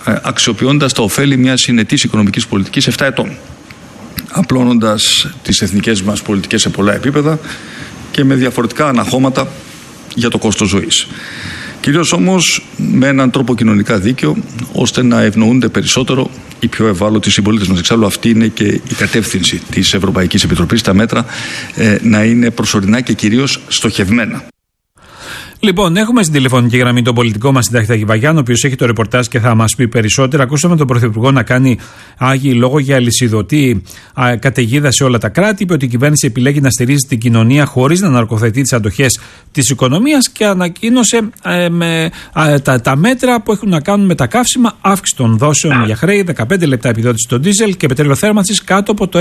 αξιοποιώντας τα ωφέλη μιας συνετής οικονομικής πολιτικής 7 ετών, απλώνοντας τις εθνικές μας πολιτικές σε πολλά επίπεδα και με διαφορετικά αναχώματα για το κόστος ζωής. Κυρίως όμως με έναν τρόπο κοινωνικά δίκαιο, ώστε να ευνοούνται περισσότερο οι πιο ευάλωτοι συμπολίτες μας. Εξάλλου αυτή είναι και η κατεύθυνση της Ευρωπαϊκής Επιτροπής, τα μέτρα να είναι προσωρινά και κυρίως στοχευμένα. Λοιπόν, έχουμε στην τηλεφωνική γραμμή τον πολιτικό μας συντάκτη Αγιβαγιάννη, ο οποίος έχει το ρεπορτάζ και θα μας πει περισσότερα. Ακούσαμε τον Πρωθυπουργό να κάνει άγιοι λόγο για αλυσιδωτή καταιγίδα σε όλα τα κράτη. Είπε ότι η κυβέρνηση επιλέγει να στηρίζει την κοινωνία χωρίς να ναρκοθετεί τις αντοχές της οικονομίας και ανακοίνωσε τα μέτρα που έχουν να κάνουν με τα καύσιμα, αύξηση των δόσεων για χρέη, 15 λεπτά επιδότηση στο ντίζελ και πετρέλαιο θέρμανσης κάτω από το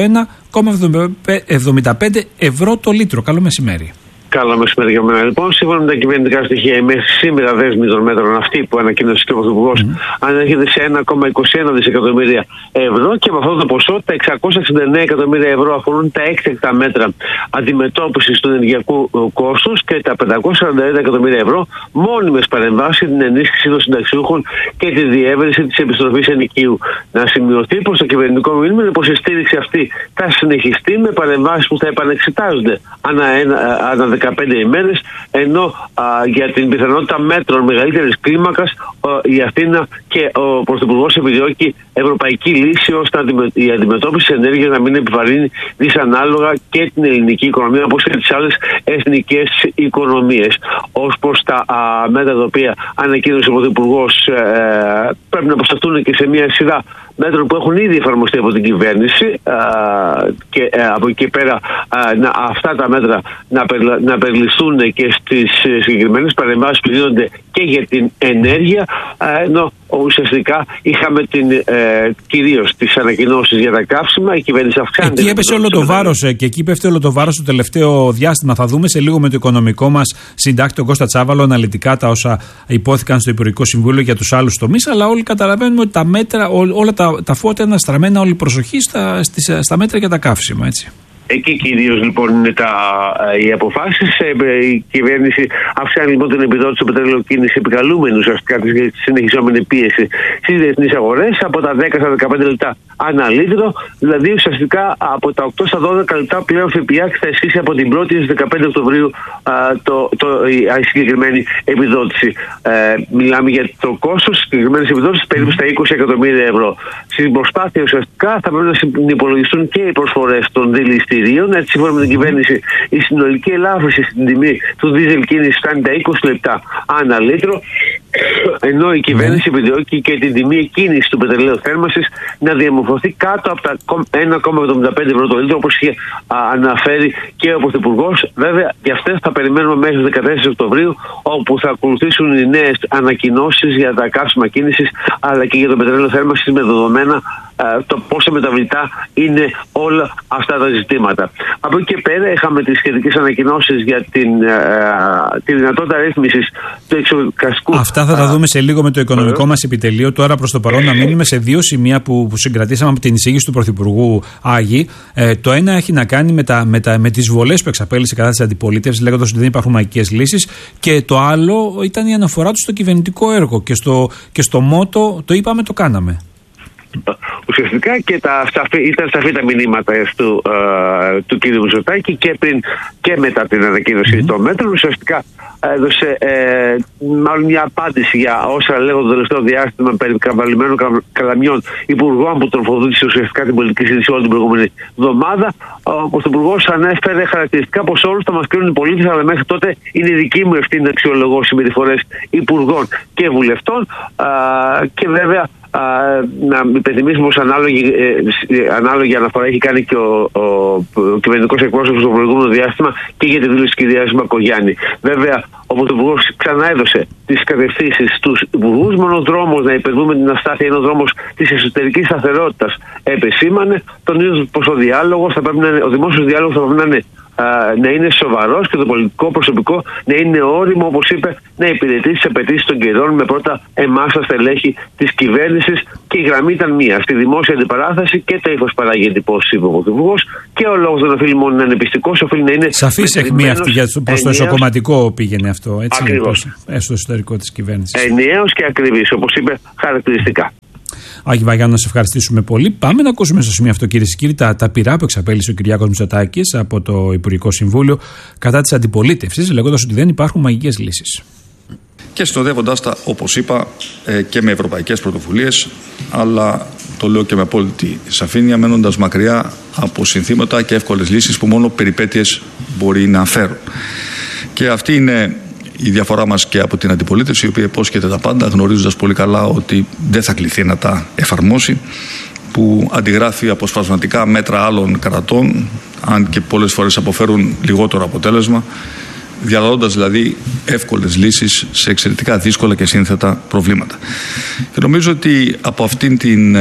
1,75 ευρώ το λίτρο. Καλό μεσημέρι. Καλό μεσημέρι για μένα. Λοιπόν, σύμφωνα με τα κυβερνητικά στοιχεία, η σήμερα δέσμη των μέτρων αυτή που ανακοίνωσε και ο Πρωθυπουργός ανέρχεται σε 1,21 δισεκατομμύρια ευρώ και με αυτό το ποσό τα 669 εκατομμύρια ευρώ αφορούν τα έκτακτα μέτρα αντιμετώπισης του ενεργειακού κόστους και τα 541 εκατομμύρια ευρώ μόνιμες παρεμβάσεις, την ενίσχυση των συνταξιούχων και τη διεύρυνση της επιστροφής ενοικίου. Να σημειωθεί πως το κυβερνητικό μήνυμα είναι πως η στήριξη αυτή θα συνεχιστεί με παρεμβάσεις που θα επανεξετάζονται ανά 15 ημέρες, ενώ για την πιθανότητα μέτρων μεγαλύτερης κλίμακας η Αθήνα και ο Πρωθυπουργός επιδιώκει ευρωπαϊκή λύση ώστε η αντιμετώπιση της ενέργειας να μην επιβαρύνει δυσανάλογα και την ελληνική οικονομία όπως και τις άλλες εθνικές οικονομίες. Ως προς τα μέτρα τα οποία ανακοίνωσε ο Πρωθυπουργός, πρέπει να προσταθούν και σε μια σειρά μέτρων που έχουν ήδη εφαρμοστεί από την κυβέρνηση και από εκεί πέρα αυτά τα μέτρα να περιληφθούν και στις συγκεκριμένες παρεμβάσεις που γίνονται και για την ενέργεια, ενώ ουσιαστικά είχαμε κυρίως τις ανακοινώσεις για τα καύσιμα. Η κυβέρνηση αυξάνει. Εκεί έπεσε όλο το βάρος και εκεί πέφτει όλο το βάρος το τελευταίο διάστημα. Θα δούμε σε λίγο με το οικονομικό μας συντάκτη τον Κώστα Τσάβαλο αναλυτικά τα όσα υπόθηκαν στο Υπουργικό Συμβούλιο για τους άλλους τομείς. Αλλά όλοι καταλαβαίνουμε ότι τα μέτρα, όλα τα φώτα είναι στραμμένα, όλη η προσοχή στα μέτρα για τα καύσιμα, έτσι. Εκεί κυρίως λοιπόν είναι οι αποφάσεις. Η κυβέρνηση αυξάνει λοιπόν την επιδότηση του πετρελαίου κίνηση επικαλούμενη ουσιαστικά τη συνεχιζόμενη πίεση στις διεθνείς αγορές από τα 10 στα 15 λεπτά ανά λίτρο. Δηλαδή ουσιαστικά από τα 8 στα 12 λεπτά πλέον ΦΠΑ θα ισχύσει από την 1η στις 15 Οκτωβρίου η συγκεκριμένη επιδότηση. Μιλάμε για το κόστος της συγκεκριμένης επιδότησης περίπου στα 20 εκατομμύρια ευρώ. Στην προσπάθεια ουσιαστικά θα πρέπει να συνυπολογιστούν και οι προσφορές των δηληστηρίων. Έτσι, σύμφωνα με την κυβέρνηση, η συνολική ελάφρυνση στην τιμή του δίζελ κίνηση φτάνει τα 20 λεπτά ανά λίτρο, ενώ η κυβέρνηση επιδιώκει και την τιμή κίνηση του πετρελαίου θέρμανσης να διαμορφωθεί κάτω από τα 1,75 ευρώ το λίτρο, όπως είχε αναφέρει και ο Πρωθυπουργός. Βέβαια, για αυτές θα περιμένουμε μέχρι 14 Οκτωβρίου, όπου θα ακολουθήσουν οι νέες ανακοινώσεις για τα καύσιμα κίνησης, αλλά και για το πετρέλαιο θέρμανσης με δεδομένα το πόσο μεταβλητά είναι όλα αυτά τα ζητήματα. Από εκεί και πέρα είχαμε τις σχετικές ανακοινώσεις για τη δυνατότητα ρύθμισης του εξωκαστικού. Αυτά θα τα δούμε σε λίγο με το οικονομικό μας επιτελείο. Τώρα προς το παρόν να μείνουμε σε δύο σημεία που συγκρατήσαμε από την εισήγηση του Πρωθυπουργού Άγη. Το ένα έχει να κάνει με τις βολές που εξαπέλυσε κατά της αντιπολίτευσης, λέγοντας ότι δεν υπάρχουν μαγικές λύσεις. Και το άλλο ήταν η αναφορά του στο κυβερνητικό έργο. Και στο μότο το είπαμε, το κάναμε. Ουσιαστικά και ήταν σαφή τα μηνύματα του κ. Μητσοτάκη και πριν και μετά την ανακοίνωση των μέτρων. Ουσιαστικά έδωσε μάλλον μια απάντηση για όσα λέγονται το τελευταίο διάστημα περί καβαλημένων καλαμιών υπουργών που τροφοδότησε ουσιαστικά την πολιτική συζήτηση όλη την προηγούμενη εβδομάδα. Ο Πρωθυπουργός ανέφερε χαρακτηριστικά πως όλους θα μας κρίνουν οι πολίτες, αλλά μέχρι τότε είναι δική μου ευθύνη να αξιολογώ συμπεριφορές υπουργών και βουλευτών. Και βέβαια να υπενθυμίσουμε πως ανάλογη αναφορά έχει κάνει και ο κυβερνητικός εκπρόσωπος στο προηγούμενο διάστημα και για τη δήλωση της κυρίας Μπακογιάννη. Βέβαια, ο Πρωθυπουργός ξανά έδωσε τις κατευθύνσεις στους υπουργούς. Μόνο ο δρόμος να υπερβούμε την αστάθεια είναι ο δρόμος της εσωτερικής σταθερότητας. Επεσήμανε τονίζοντας πως ο δημόσιος διάλογος θα πρέπει να είναι σοβαρός και το πολιτικό προσωπικό να είναι όριμο, όπως είπε, να υπηρετεί τις απαιτήσεις των καιρών με πρώτα εμάς τα στελέχη της κυβέρνησης. Και η γραμμή ήταν μία. Στη δημόσια αντιπαράθεση και το ίφος παράγει εντυπώσεις, είπε ο Πρωθυπουργός. Και ο λόγος δεν οφείλει μόνο να είναι πιστικός, οφείλει να είναι. Σαφής αιχμή αυτή προς το εσωκομματικό πήγαινε αυτό. Έτσι, στο εσωτερικό της κυβέρνησης. Ενιαίος και ακριβής, όπως είπε χαρακτηριστικά. Άγι Βαγιάννου, να σε ευχαριστήσουμε πολύ. Πάμε να ακούσουμε στο σημείο αυτό, κυρίες και κύριοι, τα πειρά που εξαπέλυσε ο Κυριάκος Μητσοτάκης από το Υπουργικό Συμβούλιο κατά της αντιπολίτευσης, λέγοντας ότι δεν υπάρχουν μαγικές λύσεις. Και συνοδεύοντας τα, όπως είπα, και με ευρωπαϊκές πρωτοβουλίες, αλλά το λέω και με απόλυτη σαφήνεια, μένοντας μακριά από συνθήματα και εύκολες λύσεις που μόνο περιπέτειες μπορεί να φέρουν. Και αυτή είναι η διαφορά μας και από την αντιπολίτευση, η οποία υπόσχεται τα πάντα, γνωρίζοντας πολύ καλά ότι δεν θα κληθεί να τα εφαρμόσει, που αντιγράφει αποσπασματικά μέτρα άλλων κρατών, αν και πολλές φορές αποφέρουν λιγότερο αποτέλεσμα, διαλαλώντας δηλαδή εύκολες λύσεις σε εξαιρετικά δύσκολα και σύνθετα προβλήματα. Και νομίζω ότι από αυτήν την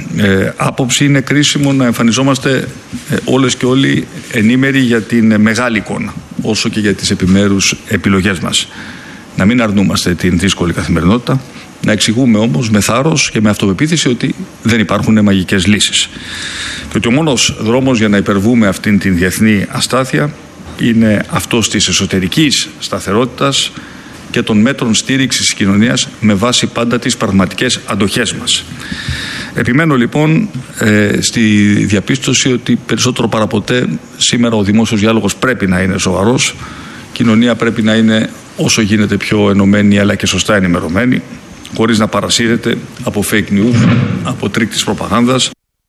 άποψη είναι κρίσιμο να εμφανιζόμαστε όλες και όλοι ενήμεροι για την μεγάλη εικόνα, όσο και για τις επιμέρους επιλογές μας. Να μην αρνούμαστε την δύσκολη καθημερινότητα, να εξηγούμε όμως με θάρρος και με αυτοπεποίθηση ότι δεν υπάρχουν μαγικές λύσεις. Και ότι ο μόνος δρόμος για να υπερβούμε αυτήν την διεθνή αστάθεια είναι αυτός της εσωτερικής σταθερότητας και των μέτρων στήριξης της κοινωνίας με βάση πάντα τις πραγματικές αντοχές μας. Επιμένω λοιπόν στη διαπίστωση ότι περισσότερο παραποτέ σήμερα ο δημόσιος διάλογος πρέπει να είναι σοβαρός, η κοινωνία πρέπει να είναι όσο γίνεται πιο ενωμένη αλλά και σωστά ενημερωμένη, χωρίς να παρασύρεται από fake news, από τρίκ της προπαγάνδας.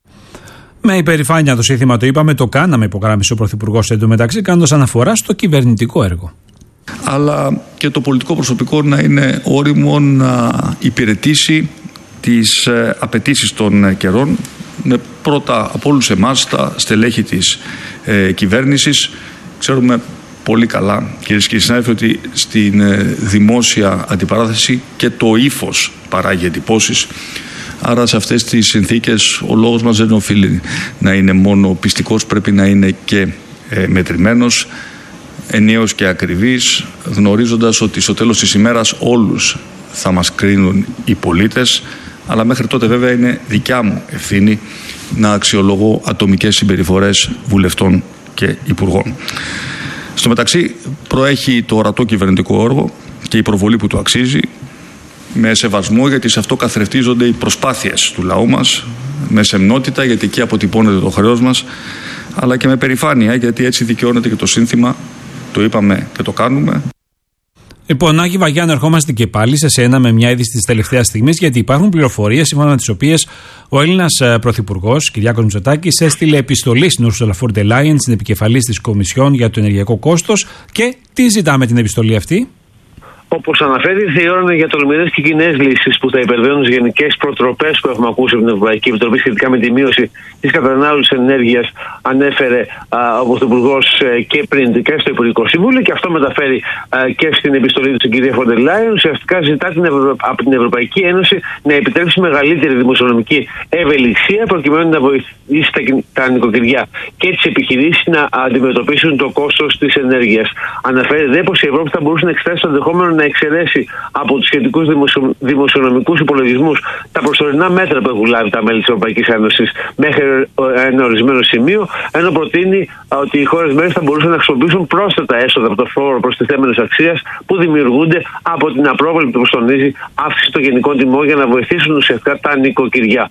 Με υπερηφάνεια το σύνθημα το είπαμε, το κάναμε, υπογράμμισε ο Πρωθυπουργός εντωμεταξύ, κάνοντας αναφορά στο κυβερνητικό έργο. Αλλά και το πολιτικό προσωπικό να είναι όριμο να υπηρετήσει τις απαιτήσεις των καιρών, με πρώτα από όλους εμάς τα στελέχη της κυβέρνησης. Ξέρουμε πολύ καλά, κυρίες και συνάδελφοι, ότι στην δημόσια αντιπαράθεση και το ύφος παράγει εντυπώσεις. Άρα σε αυτές τις συνθήκες ο λόγος μας δεν οφείλει να είναι μόνο πιστικός, πρέπει να είναι και μετρημένος, ενιαίος και ακριβής, γνωρίζοντας ότι στο τέλος της ημέρας όλους θα μας κρίνουν οι πολίτες, αλλά μέχρι τότε βέβαια είναι δικιά μου ευθύνη να αξιολογώ ατομικές συμπεριφορές βουλευτών και υπουργών. Στο μεταξύ προέχει το ορατό κυβερνητικό έργο και η προβολή που του αξίζει, με σεβασμό γιατί σε αυτό καθρεφτίζονται οι προσπάθειες του λαού μας, με σεμνότητα γιατί εκεί αποτυπώνεται το χρέος μας, αλλά και με περηφάνεια γιατί έτσι δικαιώνεται και το σύνθημα, το είπαμε και το κάνουμε. Λοιπόν, Άγι Βαγιάννου, ερχόμαστε και πάλι σε σένα με μια είδηση της τελευταίας στιγμής, γιατί υπάρχουν πληροφορίες σύμφωνα με τις οποίες ο Έλληνας Πρωθυπουργός Κυριάκος Μητσοτάκης έστειλε επιστολή στην Ursula von der Leyen, στην επικεφαλής της Κομισιόν για το ενεργειακό κόστος. Και τι ζητάμε την επιστολή αυτή? Όπως αναφέρει, ήρθε η ώρα για τολμηρές και κοινές λύσεις που θα υπερβαίνουν τις γενικές προτροπές που έχουμε ακούσει από την Ευρωπαϊκή Επιτροπή σχετικά με τη μείωση της κατανάλωσης ενέργειας. Ανέφερε ο Πρωθυπουργός και πριν και στο Υπουργικό Συμβούλιο, και αυτό μεταφέρει και στην επιστολή του στην κυρία Φοντερ Λάιεν. Ουσιαστικά ζητά από την Ευρωπαϊκή Ένωση να επιτρέψει μεγαλύτερη δημοσιονομική ευελιξία προκειμένου να βοηθήσει τα νοικοκυριά και τις επιχειρήσεις να αντιμετωπίσουν το κόστος της ενέργειας. Αναφέρει δε πως η Ευρώπη θα μπορούσε να εξετάσει το ενδεχόμενο να εξαιρέσει από τους σχετικούς δημοσιονομικούς υπολογισμούς τα προσωρινά μέτρα που έχουν λάβει τα μέλη της Ευρωπαϊκής Ένωσης μέχρι ένα ορισμένο σημείο, ενώ προτείνει ότι οι χώρες μέλη θα μπορούσαν να χρησιμοποιήσουν πρόσθετα έσοδα από το φόρο προστιθέμενης αξίας που δημιουργούνται από την απρόβλεπτη, όπως τονίζει, αύξηση των γενικών τιμών για να βοηθήσουν ουσιαστικά τα νοικοκυριά.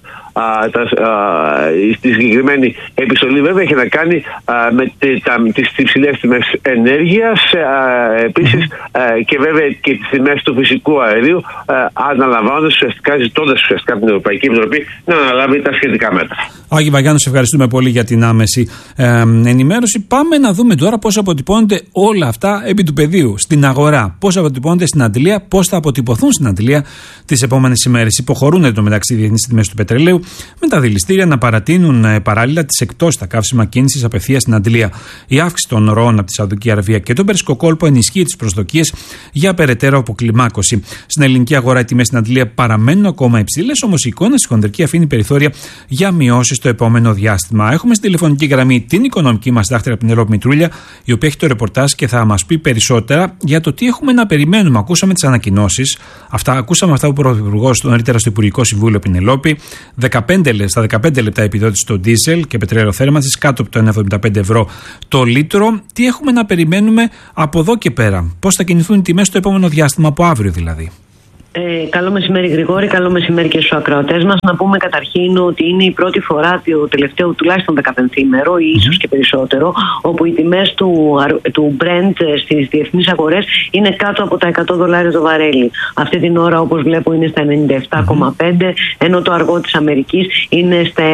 Στη συγκεκριμένη επιστολή βέβαια έχει να κάνει με τις υψηλές τιμές ενέργειας, επίσης και βέβαια και τις τιμές του φυσικού αερίου, αναλαμβάνοντας ζητώντας την Ευρωπαϊκή Επιτροπή να αναλάβει τα σχετικά μέτρα. Άγι Βαγιάννου, σε ευχαριστούμε πολύ για την άμεση ενημέρωση. Πάμε να δούμε τώρα πώς αποτυπώνονται όλα αυτά επί του πεδίου, στην αγορά. Πώς αποτυπώνονται στην αντλία, πώς θα αποτυπωθούν στην αντλία τις επόμενες ημέρες. Υποχωρούν εντωμεταξύ διεθνείς τιμές του πετρελαίου, με τα δηληστήρια να παρατείνουν παράλληλα τις εκτός τα καύσιμα κίνησης απευθείας στην αντλία. Η αύξηση των ροών από τη Σαουδική Αραβία και τον Περσικό κόλπο ενισχύει τις προσδοκίες για περαιτέρω αποκλιμάκωση. Στην ελληνική αγορά οι τιμές στην αντλία παραμένουν ακόμα υψηλές, όμως η εικόνα στη χονδρική αφήνει περιθώρια για μειώσεις το επόμενο διάστημα. Έχουμε στην τηλεφωνική γραμμή την οικονομική μας δάκτυρα Πινελόπη Μητρούλια, η οποία έχει το ρεπορτάζ και θα μας πει περισσότερα για το τι έχουμε να περιμένουμε. Ακούσαμε τις ανακοινώσεις, ακούσαμε αυτά που ο Πρωθυπουργός νωρίτερα στο Υπουργικό Συμβούλιο, Πινελόπη, στα 15 λεπτά επιδότηση στο ντίζελ και πετρέλαιο θέρμανσης κάτω από το 1,75 ευρώ το λίτρο. Τι έχουμε να περιμένουμε από εδώ και πέρα, πώς θα κινηθούν οι τιμές στο επόμενο διάστημα, από αύριο δηλαδή? Καλό μεσημέρι Γρηγόρη, καλό μεσημέρι και στους ακροατές μας. Να πούμε καταρχήν ότι είναι η πρώτη φορά το τελευταίο τουλάχιστον 15ημερο ή ίσως και περισσότερο, όπου οι τιμές του Brent στις διεθνείς αγορές είναι κάτω από τα $100 το βαρέλι. Αυτή την ώρα, όπως βλέπω, είναι στα 97,5, ενώ το αργό της Αμερικής είναι στα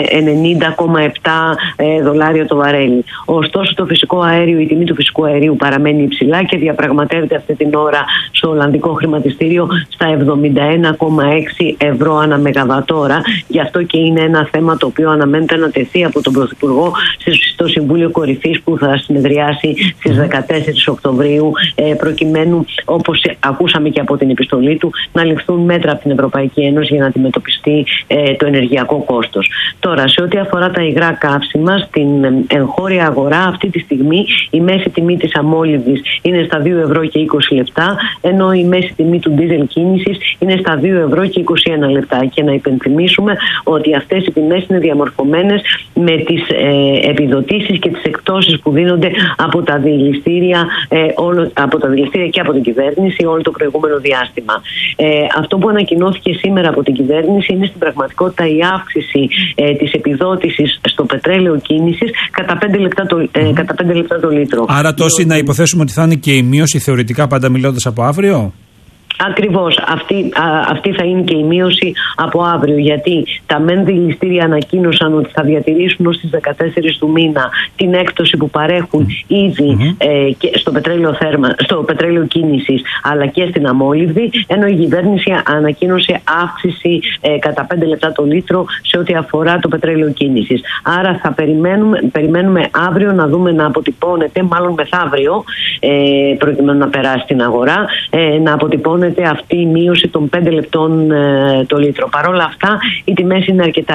$90,7 το βαρέλι. Ωστόσο, η τιμή του φυσικού αερίου παραμένει υψηλά και διαπραγματεύεται αυτή την ώρα στο Ολλανδικό χρηματιστήριο στα €71,6 ανά μεγαβατόρα. Γι' αυτό και είναι ένα θέμα το οποίο αναμένεται να τεθεί από τον Πρωθυπουργό στο Συμβούλιο Κορυφής που θα συνεδριάσει στις 14 Οκτωβρίου, προκειμένου, όπως ακούσαμε και από την επιστολή του, να ληφθούν μέτρα από την Ευρωπαϊκή Ένωση για να αντιμετωπιστεί το ενεργειακό κόστος. Τώρα, σε ό,τι αφορά τα υγρά καύσιμα, στην εγχώρια αγορά αυτή τη στιγμή η μέση τιμή της αμόλυβδης είναι στα €2,20, ενώ η μέση τιμή του ντίζελ κίνησης είναι στα €2,21. Και να υπενθυμίσουμε ότι αυτές οι τιμές είναι διαμορφωμένες με τις επιδοτήσεις και τις εκτόσεις που δίνονται από τα δηληστήρια και από την κυβέρνηση όλο το προηγούμενο διάστημα. Αυτό που ανακοινώθηκε σήμερα από την κυβέρνηση είναι στην πραγματικότητα η αύξηση της επιδότησης στο πετρέλαιο κίνησης κατά 5 λεπτά το λίτρο. Άρα τόση να υποθέσουμε ότι θα είναι και η μείωση θεωρητικά, πάντα μιλώντας, από αύριο? Ακριβώς. Αυτή θα είναι και η μείωση από αύριο, γιατί τα μεν δηληστήρια ανακοίνωσαν ότι θα διατηρήσουν ως τις 14 του μήνα την έκπτωση που παρέχουν ήδη και στο πετρέλαιο κίνησης αλλά και στην αμόλυβδη, ενώ η κυβέρνηση ανακοίνωσε αύξηση κατά 5 λεπτά το λίτρο σε ό,τι αφορά το πετρέλαιο κίνησης. Άρα θα περιμένουμε αύριο να δούμε να αποτυπώνεται, μάλλον μεθαύριο, προκειμένου να περάσει στην αγορά, να αποτυπώνεται αυτή η μείωση των 5 λεπτών το λίτρο. Παρ' όλα αυτά, οι τιμές είναι αρκετά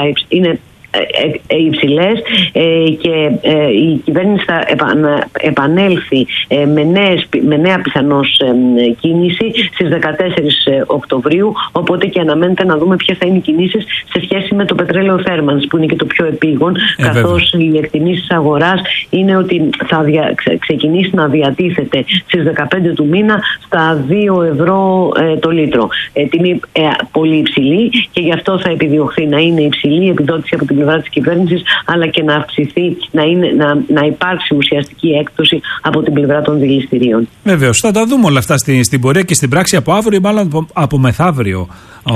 υψηλές και η κυβέρνηση θα επανέλθει με νέα πιθανώς κίνηση στις 14 Οκτωβρίου, οπότε και αναμένεται να δούμε ποιες θα είναι οι κινήσεις σε σχέση με το πετρέλαιο θέρμανσης, που είναι και το πιο επίγον, καθώς οι εκτιμήσεις αγοράς είναι ότι θα ξεκινήσει να διατίθεται στις 15 του μήνα στα €2 το λίτρο. Τιμή πολύ υψηλή, και γι' αυτό θα επιδιωχθεί να είναι υψηλή η επιδότηση από την πλευρά της κυβέρνησης, αλλά και να αυξηθεί, να υπάρξει ουσιαστική έκπτωση από την πλευρά των δηληστηρίων. Βεβαίως, θα τα δούμε όλα αυτά στην πορεία και στην πράξη από αύριο ή μάλλον από μεθαύριο.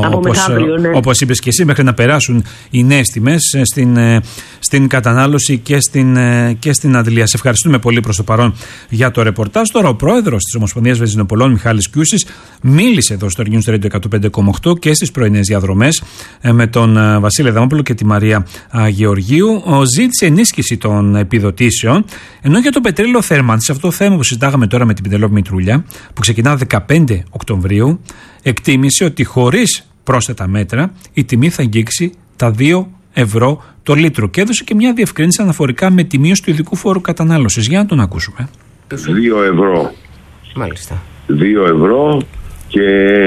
Όπως είπες και εσύ, μέχρι να περάσουν οι νέες τιμές στην κατανάλωση και στην αντλία. Σε ευχαριστούμε πολύ προς το παρόν για το ρεπορτάζ. Τώρα ο πρόεδρος της Ομοσπονδίας Βενζινοπολών, Μιχάλης Κιούσης, μίλησε εδώ στο News Radio 105,8 και στις πρωινές διαδρομές με τον Βασίλη Αδαμόπουλο και τη Μαρία Γεωργίου. Ζήτησε ενίσχυση των επιδοτήσεων, ενώ για το πετρέλαιο θέρμανσης, αυτό το θέμα που συζητάγαμε τώρα με την Πεντελόπη Μητρούλια, που ξεκινά 15 Οκτωβρίου, εκτίμησε ότι χωρίς πρόσθετα μέτρα η τιμή θα αγγίξει τα €2 το λίτρο, και έδωσε και μια διευκρίνηση αναφορικά με τη μείωση του ειδικού φόρου κατανάλωσης. Για να τον ακούσουμε. €2. Μάλιστα. €2 και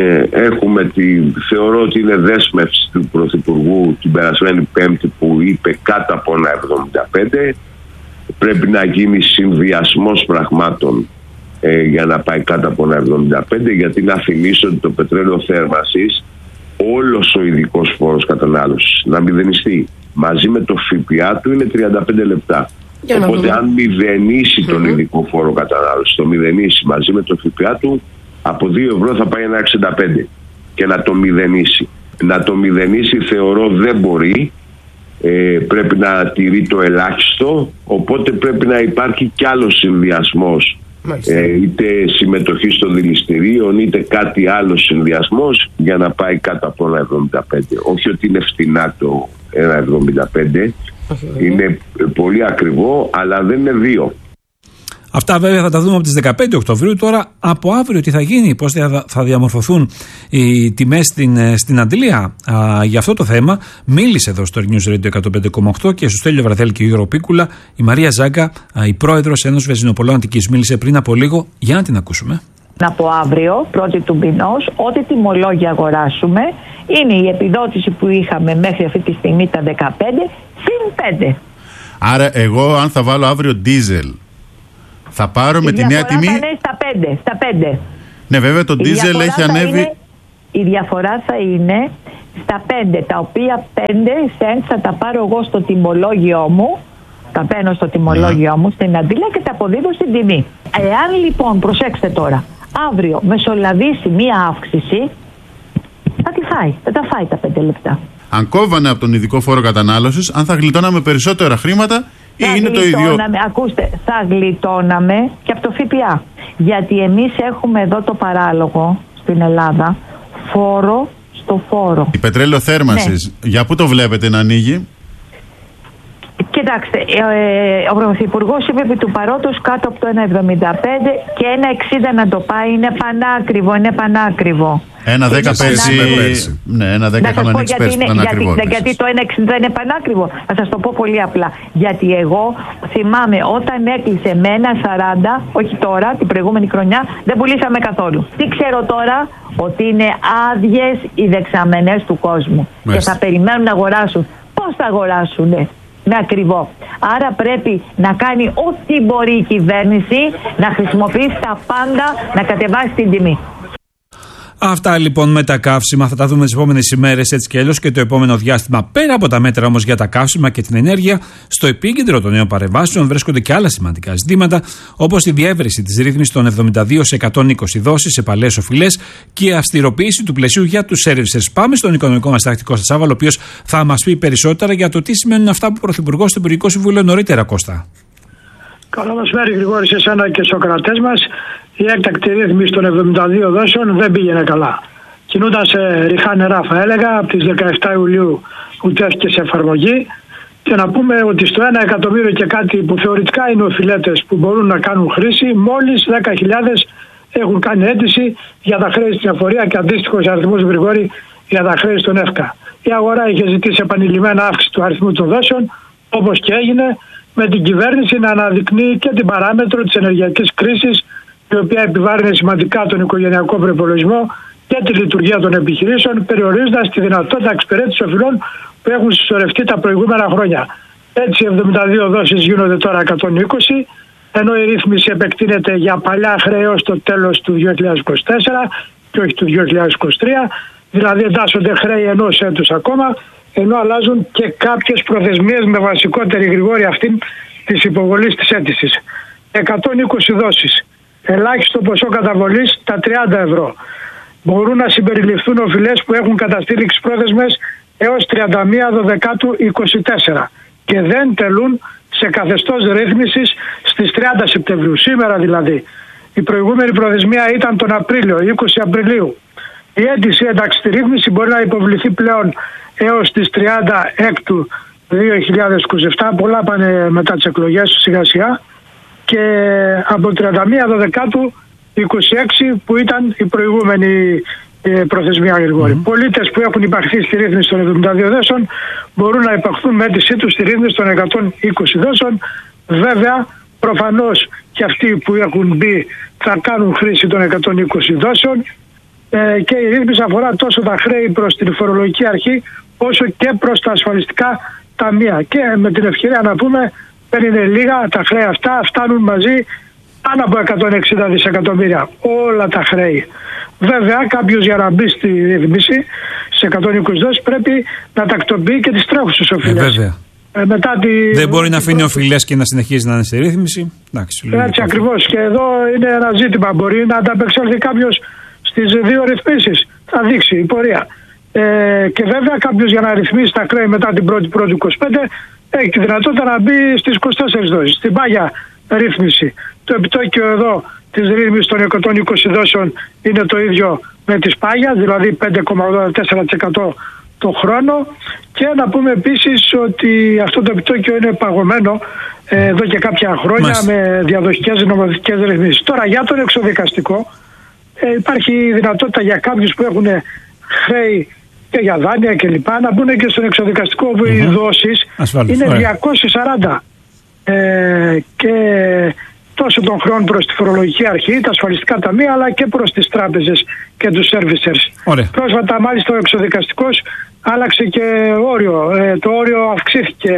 θεωρώ ότι είναι δέσμευση του Πρωθυπουργού την περασμένη Πέμπτη που είπε κάτω από ένα 75. Πρέπει να γίνει συνδυασμός πραγμάτων για να πάει κάτω από ένα 75, γιατί να θυμίσω ότι το πετρέλαιο θέρμανσης, όλος ο ειδικός φόρος κατανάλωσης να μηδενιστεί μαζί με το ΦΠΑ του είναι 35 λεπτά. Οπότε αν μηδενίσει τον ειδικό φόρο κατανάλωσης, το μηδενίσει μαζί με το ΦΠΑ του, από €2 θα πάει ένα 65 και να το μηδενίσει. Να το μηδενίσει θεωρώ δεν μπορεί, πρέπει να τηρεί το ελάχιστο, οπότε πρέπει να υπάρχει κι άλλος συνδυασμός, είτε συμμετοχή στο δηληστηρίων είτε κάτι άλλο συνδυασμός για να πάει κάτω από ένα 75. Όχι ότι είναι φτηνά το 1,75, είναι πολύ ακριβό, αλλά δεν είναι 2. Αυτά βέβαια θα τα δούμε από τις 15 Οκτωβρίου. Τώρα από αύριο τι θα γίνει, πώς θα διαμορφωθούν οι τιμές στην αντλία. Για αυτό το θέμα μίλησε εδώ στο News Radio 105,8 και στο Στέλιο Βραδέλη και Γιώργο Πίκουλα η Μαρία Ζάγκα, η πρόεδρος Ένωσης Βενζινοπολών Αττικής. Μίλησε πριν από λίγο, για να την ακούσουμε. Από αύριο, 1η του μηνός, ό,τι τιμολόγια αγοράσουμε είναι η επιδότηση που είχαμε μέχρι αυτή τη στιγμή τα 15 συν 5. Άρα εγώ αν θα βάλω αύριο ντίζελ, θα πάρω με τη νέα τιμή. Θα είναι στα 5. Ναι, βέβαια το ντίζελ έχει ανέβει. Η διαφορά θα είναι στα 5, τα οποία 5 cents θα τα πάρω εγώ στο τιμολόγιο μου, τα παίρνω στο τιμολόγιο μου στην αντίλα και τα αποδίδω στην τιμή. Εάν λοιπόν, προσέξτε τώρα, αύριο μεσολαβήσει μία αύξηση, θα τη φάει, θα τα φάει τα 5 λεπτά. Αν κόβανε από τον ειδικό φόρο κατανάλωσης, αν θα γλιτώναμε περισσότερα χρήματα ή είναι το ίδιο? Ακούστε, θα γλιτώναμε και από το ΦΠΑ. Γιατί εμείς έχουμε εδώ το παράλογο στην Ελλάδα, φόρο στο φόρο. Η πετρέλαιο-θέρμανσης, για πού το βλέπετε να ανοίγει? Κοιτάξτε, ο Πρωθυπουργός είπε επί του παρόντος κάτω από το 1,75 και 1,60 να το πάει, είναι πανάκριβο, είναι πανάκριβο. 1,10 πέρσι. Ναι, 1,10 είχαμε ανοίξει πέρσι, γιατί το 1,60 είναι πανάκριβο. Θα σας το πω πολύ απλά. Γιατί εγώ θυμάμαι όταν έκλεισε με 1,40, όχι τώρα, την προηγούμενη χρονιά, δεν πουλήσαμε καθόλου. Τι ξέρω τώρα? Ότι είναι άδειες οι δεξαμενές του κόσμου. Μάλιστα. Και θα περιμένουν να αγοράσουν. Πώς θα αγοράσουνε? Με ακριβό. Άρα πρέπει να κάνει ό,τι μπορεί η κυβέρνηση, να χρησιμοποιήσει τα πάντα, να κατεβάσει την τιμή. Αυτά λοιπόν με τα καύσιμα θα τα δούμε τις επόμενες ημέρες έτσι και αλλιώς και το επόμενο διάστημα. Πέρα από τα μέτρα όμως για τα καύσιμα και την ενέργεια, στο επίκεντρο των νέων παρεμβάσεων βρίσκονται και άλλα σημαντικά ζητήματα, όπως η διεύρυνση της ρύθμισης των 72 σε 120 δόσεις σε παλαιές οφειλές και η αυστηροποίηση του πλαισίου για τους servicers. Πάμε στον οικονομικό μας τακτικό Κώστα Τσάβαλο, ο οποίος θα μας πει περισσότερα για το τι σημαίνουν αυτά που ο Πρωθυπουργός στο Υπουργικό Συμβούλιο νωρίτερα, Κώστα. Καλό μεσημέρι, Γρηγόρη, σε εσένα και στους ακροατές μας. Η έκτακτη ρύθμιση των 72 δόσεων δεν πήγαινε καλά. Κινούνταν σε ριχά νερά, θα έλεγα, από τις 17 Ιουλίου που τέθηκε σε εφαρμογή. Και να πούμε ότι στο 1 εκατομμύριο και κάτι που θεωρητικά είναι οφειλέτες που μπορούν να κάνουν χρήση, μόλις 10.000 έχουν κάνει αίτηση για τα χρέη στην εφορία και αντίστοιχος αριθμός, Γρηγόρη, για τα χρέη στον ΕΦΚΑ. Η αγορά είχε ζητήσει επανειλημμένα αύξηση του αριθμού των δόσεων, όπως και έγινε, με την κυβέρνηση να αναδεικνύει και την παράμετρο της ενεργειακής κρίσης, η οποία επιβάρυνε σημαντικά τον οικογενειακό προϋπολογισμό και τη λειτουργία των επιχειρήσεων, περιορίζοντας τη δυνατότητα εξυπηρέτησης οφειλών που έχουν συσσωρευτεί τα προηγούμενα χρόνια. Έτσι, 72 δόσεις γίνονται τώρα 120, ενώ η ρύθμιση επεκτείνεται για παλιά χρέη ως το τέλος του 2024 και όχι του 2023, δηλαδή εντάσσονται χρέη ενός έτους ακόμα, ενώ αλλάζουν και κάποιες προθεσμίες με βασικότερη, Γρηγόρη, αυτήν της υποβολής της αίτησης. 120 δόσεις. Ελάχιστο ποσό καταβολής τα 30 ευρώ. Μπορούν να συμπεριληφθούν οφειλές που έχουν καταστήλει πρόθεσμες έως 31/12/24 και δεν τελούν σε καθεστώς ρύθμισης στις 30 Σεπτεμβρίου, σήμερα δηλαδή. Η προηγούμενη προθεσμία ήταν τον Απρίλιο, 20 Απριλίου. Η αίτηση ένταξη στη ρύθμιση μπορεί να υποβληθεί πλέον έως τις 30 2027, πολλά πάνε μετά τις εκλογές σιγά σιγά, και από 31/12/26 που ήταν η προηγούμενη προθεσμία, Γρηγόρη. Πολίτες που έχουν υπαχθεί στη ρύθμιση των 72 δόσεων μπορούν να υπαχθούν με αίτησή τους στη ρύθμιση των 120 δόσεων. Βέβαια, προφανώς και αυτοί που έχουν μπει θα κάνουν χρήση των 120 δόσεων και η ρύθμιση αφορά τόσο τα χρέη προς την φορολογική αρχή όσο και προς τα ασφαλιστικά ταμεία. Και με την ευκαιρία να πούμε, δεν είναι λίγα τα χρέη αυτά, φτάνουν μαζί πάνω από 160 δισεκατομμύρια όλα τα χρέη. Βέβαια, κάποιος για να μπει στη ρύθμιση σε 120 δόσεις πρέπει να τακτοποιεί και τις τρέχουσες οφειλές. Δεν μπορεί να αφήνει οφειλές και να συνεχίζει να είναι σε ρύθμιση. Έτσι ακριβώς. Και εδώ είναι ένα ζήτημα. Μπορεί να ανταπεξέλθει κάποιος στις δύο ρυθμίσεις. Θα δείξει η πορεία. Και βέβαια κάποιος για να ρυθμίσει τα χρέη μετά την 1η-1η 25 έχει τη δυνατότητα να μπει στις 24 δόσεις. Στην πάγια ρύθμιση. Το επιτόκιο εδώ της ρύθμισης των 120 δόσεων είναι το ίδιο με τις πάγια, δηλαδή 5,84% το χρόνο. Και να πούμε επίσης ότι αυτό το επιτόκιο είναι παγωμένο εδώ και κάποια χρόνια με διαδοχικές νομοθετικές ρυθμίσεις. Τώρα για τον εξωδικαστικό υπάρχει δυνατότητα για κάποιους που έχουν χρέη και για δάνεια κλπ. Να μπουν και στον εξωδικαστικό όπου οι δόσεις είναι 240 και τόσο των χρεών προς τη φορολογική αρχή, τα ασφαλιστικά ταμεία, αλλά και προς τις τράπεζες και τους servicers. Πρόσφατα μάλιστα ο εξωδικαστικός άλλαξε και όριο. Το όριο αυξήθηκε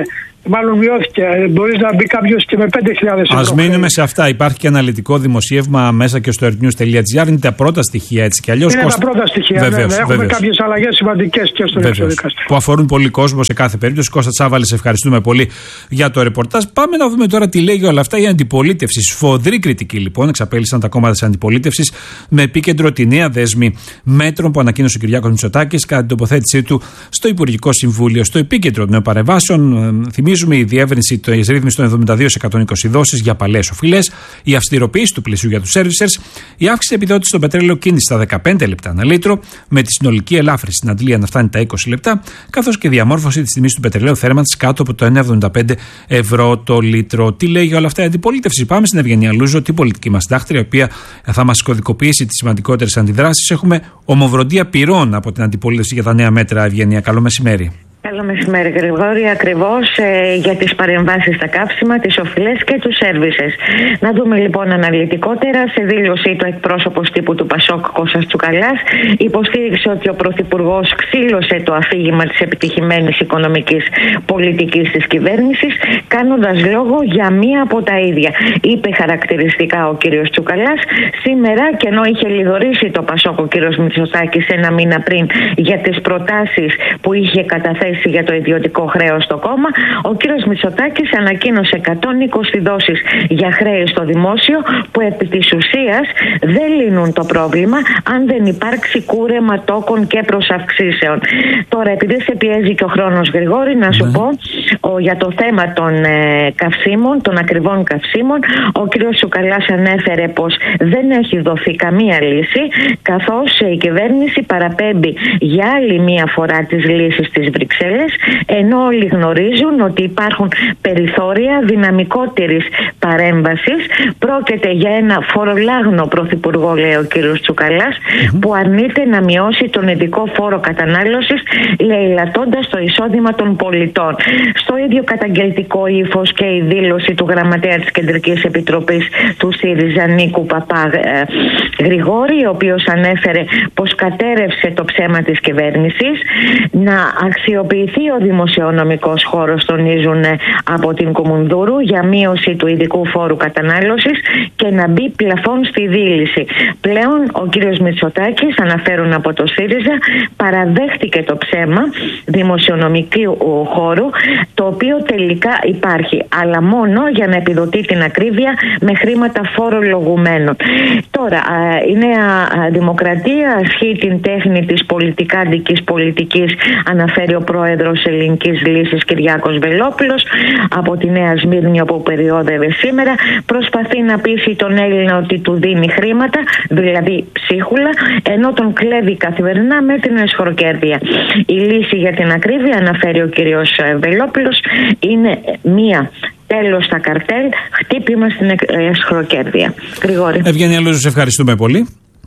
Μάλλον μειώθηκε. Μπορεί να μπει κάποιο και με 5.000 ευρώ. Ας μείνουμε σε αυτά. Υπάρχει και αναλυτικό δημοσίευμα μέσα και στο earthnews.gr. Είναι τα πρώτα στοιχεία έτσι κι αλλιώς. Είναι τα πρώτα στοιχεία. Βεβαίως, έχουμε κάποιες αλλαγές σημαντικές και στο εξωδικαστικό. Που αφορούν πολύ κόσμο σε κάθε περίπτωση. Κώστα Τσάβαλη, σε ευχαριστούμε πολύ για το ρεπορτάζ. Πάμε να δούμε τώρα τι λέει όλα αυτά η αντιπολίτευση. Σφοδρή κριτική λοιπόν εξαπέλυσαν τα κόμματα της αντιπολίτευσης με επίκεντρο τη νέα δέσμη μέτρων που ανακοίνωσε ο Κυριάκος Μητσοτάκης κατά την τοποθέτησή του στο Υπουργικό Συμβούλιο. Στο επίκεντρο των παρεμβάσεων, θυμίζουμε, η διεύρυνση της ρύθμισης των 72 σε 120 δόσεις για παλαιές οφειλές, η αυστηροποίηση του πλαισίου για τους servicers, η αύξηση επιδότησης στο πετρέλαιο κίνηση στα 15 λεπτά ανά λίτρο, με τη συνολική ελάφρυνση στην αντλία να φτάνει τα 20 λεπτά, καθώς και διαμόρφωση της τιμής του πετρελαίου θέρμανσης κάτω από το 1,75 ευρώ το λίτρο. Τι λέει για όλα αυτά η αντιπολίτευση? Πάμε στην Ευγενία Λούζο, την πολιτική μας συντάκτρια, η οποία θα μας κωδικοποιήσει τις σημαντικότερες αντιδράσεις. Έχουμε ομοβροντία πυρών από την αντιπολίτευση για τα νέα μέτρα. Ευγενία, καλό μεσημέρι. Καλό μεσημέρι, Γρηγόρη. Ακριβώς για τις παρεμβάσεις στα καύσιμα, τις οφειλές και τους σέρβισες. Να δούμε λοιπόν αναλυτικότερα. Σε δήλωσή του, εκπρόσωπος τύπου του Πασόκ, Κώστας Τσουκαλάς, υποστήριξε ότι ο Πρωθυπουργός ξύλωσε το αφήγημα της επιτυχημένης οικονομικής πολιτικής της κυβέρνησης, κάνοντας λόγο για μία από τα ίδια. Είπε χαρακτηριστικά ο κύριος Τσουκαλάς σήμερα, και ενώ είχε λιδωρήσει το Πασόκ ο κύριος Μητσοτάκης ένα μήνα πριν για τις προτάσεις που είχε καταθέσει για το ιδιωτικό χρέος στο κόμμα, ο κύριος Μητσοτάκης ανακοίνωσε 120 δόσεις για χρέη στο δημόσιο που επί της ουσίας δεν λύνουν το πρόβλημα αν δεν υπάρξει κούρεμα τόκων και προσαυξήσεων. Τώρα, επειδή σε πιέζει και ο χρόνος, Γρηγόρη, να σου πω για το θέμα των καυσίμων, των ακριβών καυσίμων, ο κύριος Τσουκαλάς ανέφερε πως δεν έχει δοθεί καμία λύση, καθώς η κυβέρνηση παραπέμπει για άλλη μία φορά τις λύσεις της Βρυξέλλες, ενώ όλοι γνωρίζουν ότι υπάρχουν περιθώρια δυναμικότερης παρέμβασης. Πρόκειται για ένα φορολάγνο πρωθυπουργό, λέει ο κύριος Τσουκαλάς, που αρνείται να μειώσει τον ειδικό φόρο κατανάλωσης, λαιλατώντας το εισόδημα των πολιτών. Στο ίδιο καταγγελτικό ύφος και η δήλωση του γραμματέα της Κεντρικής Επιτροπής του ΣΥΡΙΖΑ, Νίκου Παπά Γρηγόρη, ο οποίος ανέφερε πως κατέρευσε το ψέμα της κυβέρνησης. Να αξιοποιηθεί ο δημοσιονομικός χώρος, τονίζουν από την Κουμουνδούρου, για μείωση του ειδικού φόρου κατανάλωσης και να μπει πλαφόν στη δίληση. Πλέον ο κύριος Μητσοτάκης, αναφέρουν από το ΣΥΡΙΖΑ, παραδέχτηκε το ψέμα δημοσιονομικού χώρου, το οποίο τελικά υπάρχει, αλλά μόνο για να επιδοτεί την ακρίβεια με χρήματα φορολογουμένων. Τώρα, η Νέα Δημοκρατία ασχεί την τέχνη της πολιτικάντικης πολιτικής, αναφέρει ο πρόεδρος Ελληνικής Λύσης Κυριάκος Βελόπουλος από τη Νέα Σμύρνη, όπου περιόδευε σήμερα. Προσπαθεί να πείσει τον Έλληνα ότι του δίνει χρήματα, δηλαδή ψίχουλα, ενώ τον κλέβει καθημερινά με την εσχροκέρδεια. Η λύση για την ακρίβεια, αναφέρει ο κύριος Βελόπουλος, είναι μία. Τέλος στα καρτέλ, χτύπημα στην εσχροκέρδεια. Γρηγόρη. Ευγενία Λούζου, σε ευχαριστούμε πολύ.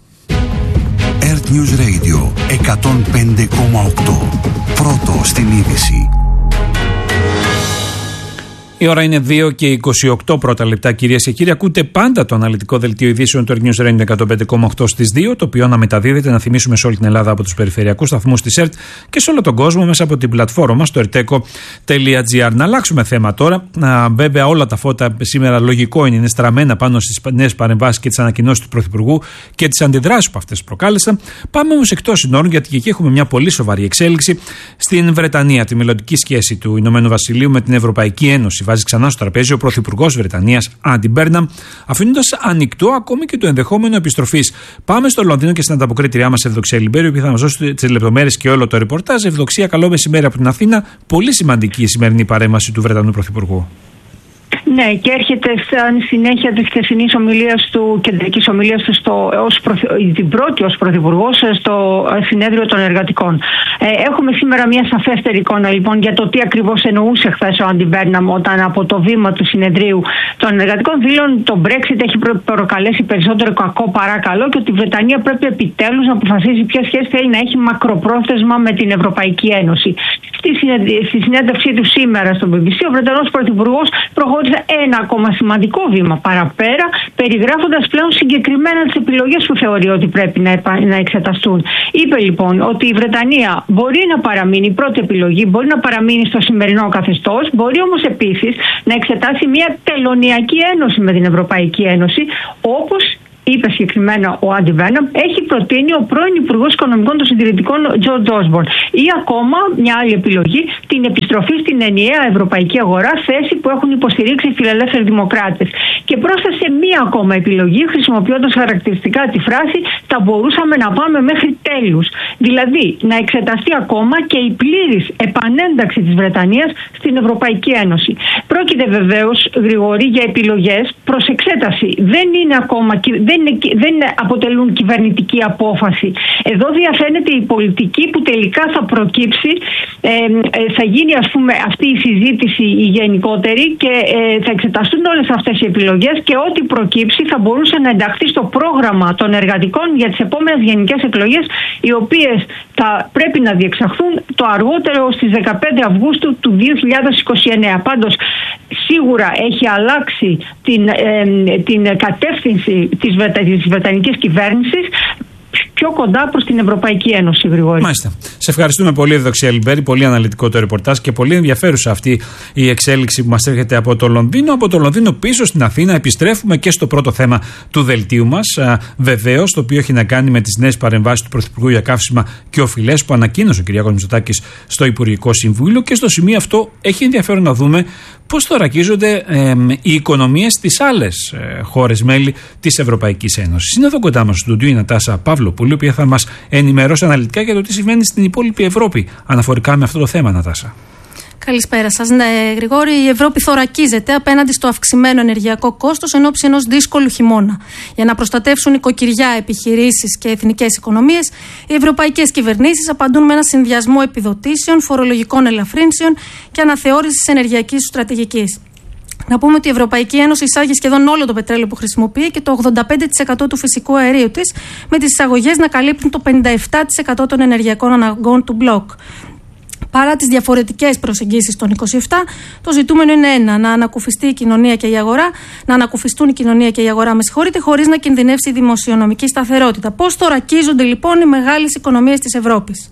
Earth News Radio 105,8. Πρώτο στην είδηση. Η ώρα είναι 2 και 28 πρώτα λεπτά, κυρίες και κύριοι. Ακούτε πάντα το αναλυτικό δελτίο ειδήσεων του Earth News Radio 105,8 στις 2, το οποίο αναμεταδίδεται, να θυμίσουμε, σε όλη την Ελλάδα από τους περιφερειακούς σταθμούς της ΕΡΤ και σε όλο τον κόσμο μέσα από την πλατφόρμα μας, το erteco.gr. Να αλλάξουμε θέμα τώρα. Βέβαια, όλα τα φώτα σήμερα, λογικό είναι στραμμένα πάνω στις νέες παρεμβάσεις και τις ανακοινώσεις του Πρωθυπουργού και τις αντιδράσεις που αυτές προκάλεσαν. Πάμε όμως εκτός συνόρων, γιατί και εκεί έχουμε μια πολύ σοβαρή εξέλιξη στην Βρετανία, τη μελλοντική σχέση του Ηνωμένου Βασιλείου με την Ευρωπαϊκή Ένωση. Βάζει ξανά στο τραπέζι ο Πρωθυπουργός Βρετανίας, Άντι Μπέρναμ, αφήνοντας ανοιχτό ακόμη και το ενδεχόμενο επιστροφής. Πάμε στο Λονδίνο και στην ανταποκρίτριά μας, Ευδοξία Λιμπέριου, που θα μας δώσει τις λεπτομέρειες και όλο το ρεπορτάζ. Ευδοξία, καλό μεσημέρι από την Αθήνα. Πολύ σημαντική η σημερινή παρέμβαση του Βρετανού Πρωθυπουργού. Ναι, και έρχεται σαν συνέχεια της χθεσινής ομιλίας του, κεντρικής ομιλίας του, την πρώτη ως πρωθυπουργός στο συνέδριο των εργατικών. Έχουμε σήμερα μια σαφέστερη εικόνα λοιπόν για το τι ακριβώς εννοούσε χθες ο Άντι Μπέρναμ όταν από το βήμα του συνεδρίου των εργατικών δήλωνε το Brexit έχει προκαλέσει περισσότερο κακό παρά καλό και ότι η Βρετανία πρέπει επιτέλους να αποφασίσει ποια σχέση θέλει να έχει μακροπρόθεσμα με την Ευρωπαϊκή Ένωση. Στη συνέντευξή του σήμερα στο BBC, ο Βρετανός Πρωθυπουργός προχώρησε ένα ακόμα σημαντικό βήμα παραπέρα, περιγράφοντας πλέον συγκεκριμένα τις επιλογές που θεωρεί ότι πρέπει να εξεταστούν. Είπε λοιπόν ότι η Βρετανία μπορεί να παραμείνει, η πρώτη επιλογή μπορεί να παραμείνει στο σημερινό καθεστώς, μπορεί όμως επίσης να εξετάσει μια τελωνειακή ένωση με την Ευρωπαϊκή Ένωση, όπως είπε συγκεκριμένα ο Άντι Βένομ, έχει προτείνει ο πρώην Υπουργός Οικονομικών των Συντηρητικών Τζορτζ Όσμπορν. Ή ακόμα μια άλλη επιλογή, την επιστροφή στην ενιαία ευρωπαϊκή αγορά, θέση που έχουν υποστηρίξει οι φιλελεύθεροι δημοκράτες. Και πρόσθεσε μία ακόμα επιλογή, χρησιμοποιώντας χαρακτηριστικά τη φράση «θα μπορούσαμε να πάμε μέχρι τέλους». Δηλαδή, να εξεταστεί ακόμα και η πλήρης επανένταξη της Βρετανίας στην Ευρωπαϊκή Ένωση. Πρόκειται βεβαίως, Γρηγόρη, για επιλογές προς εξέταση. Δεν είναι ακόμα. Δεν αποτελούν κυβερνητική απόφαση. Εδώ διαφαίνεται η πολιτική που τελικά θα προκύψει, θα γίνει ας πούμε αυτή η συζήτηση η γενικότερη και θα εξεταστούν όλες αυτές οι επιλογές και ό,τι προκύψει θα μπορούσε να ενταχθεί στο πρόγραμμα των εργατικών για τις επόμενες γενικές εκλογές, οι οποίες θα πρέπει να διεξαχθούν το αργότερο στις 15 Αυγούστου του 2029. Πάντως σίγουρα έχει αλλάξει την κατεύθυνση της βρετανικής κυβέρνησης πιο κοντά προς την Ευρωπαϊκή Ένωση, Γρηγόρη. Μάλιστα. Σε ευχαριστούμε πολύ, Ευδοξία Λιμπέρη. Πολύ αναλυτικό το ρεπορτάζ και πολύ ενδιαφέρουσα αυτή η εξέλιξη που μας έρχεται από το Λονδίνο. Από το Λονδίνο πίσω στην Αθήνα επιστρέφουμε και στο πρώτο θέμα του δελτίου μας. Βεβαίως, το οποίο έχει να κάνει με τις νέες παρεμβάσεις του Πρωθυπουργού για καύσιμα και οφειλές που ανακοίνωσε ο κ. Μητσοτάκης στο Υπουργικό Συμβούλιο. Και στο σημείο αυτό έχει ενδιαφέρον να δούμε πώς θωρακίζονται οι οικονομίες στις άλλες χώρες μέλη της Ευρωπαϊκής Ένωσης. Είναι εδώ κοντά μας στο στούντιο η Νατάσα Παύλοπουλου, η οποία θα μας ενημερώσει αναλυτικά για το τι συμβαίνει στην υπόλοιπη Ευρώπη αναφορικά με αυτό το θέμα, Νατάσα. Καλησπέρα σας. Ναι, Γρηγόρη, η Ευρώπη θωρακίζεται απέναντι στο αυξημένο ενεργειακό κόστος εν ώψη ενός δύσκολου χειμώνα. Για να προστατεύσουν οικοκυριά, επιχειρήσεις και εθνικές οικονομίες, οι ευρωπαϊκές κυβερνήσεις απαντούν με ένα συνδυασμό επιδοτήσεων, φορολογικών ελαφρύνσεων και αναθεώρησης ενεργειακής στρατηγικής. Να πούμε ότι η Ευρωπαϊκή Ένωση εισάγει σχεδόν όλο το πετρέλαιο που χρησιμοποιεί και το 85% του φυσικού αερίου της, με τις εισαγωγές να καλύπτουν το 57% των ενεργειακών αναγκών του μπλοκ. Παρά τις διαφορετικές προσεγγίσεις των 27, το ζητούμενο είναι ένα: να ανακουφιστεί η κοινωνία και η αγορά, να ανακουφιστούν η κοινωνία και η αγορά, χωρίς να κινδυνεύσει η δημοσιονομική σταθερότητα. Πώς θωρακίζονται λοιπόν οι μεγάλες οικονομίες της Ευρώπης?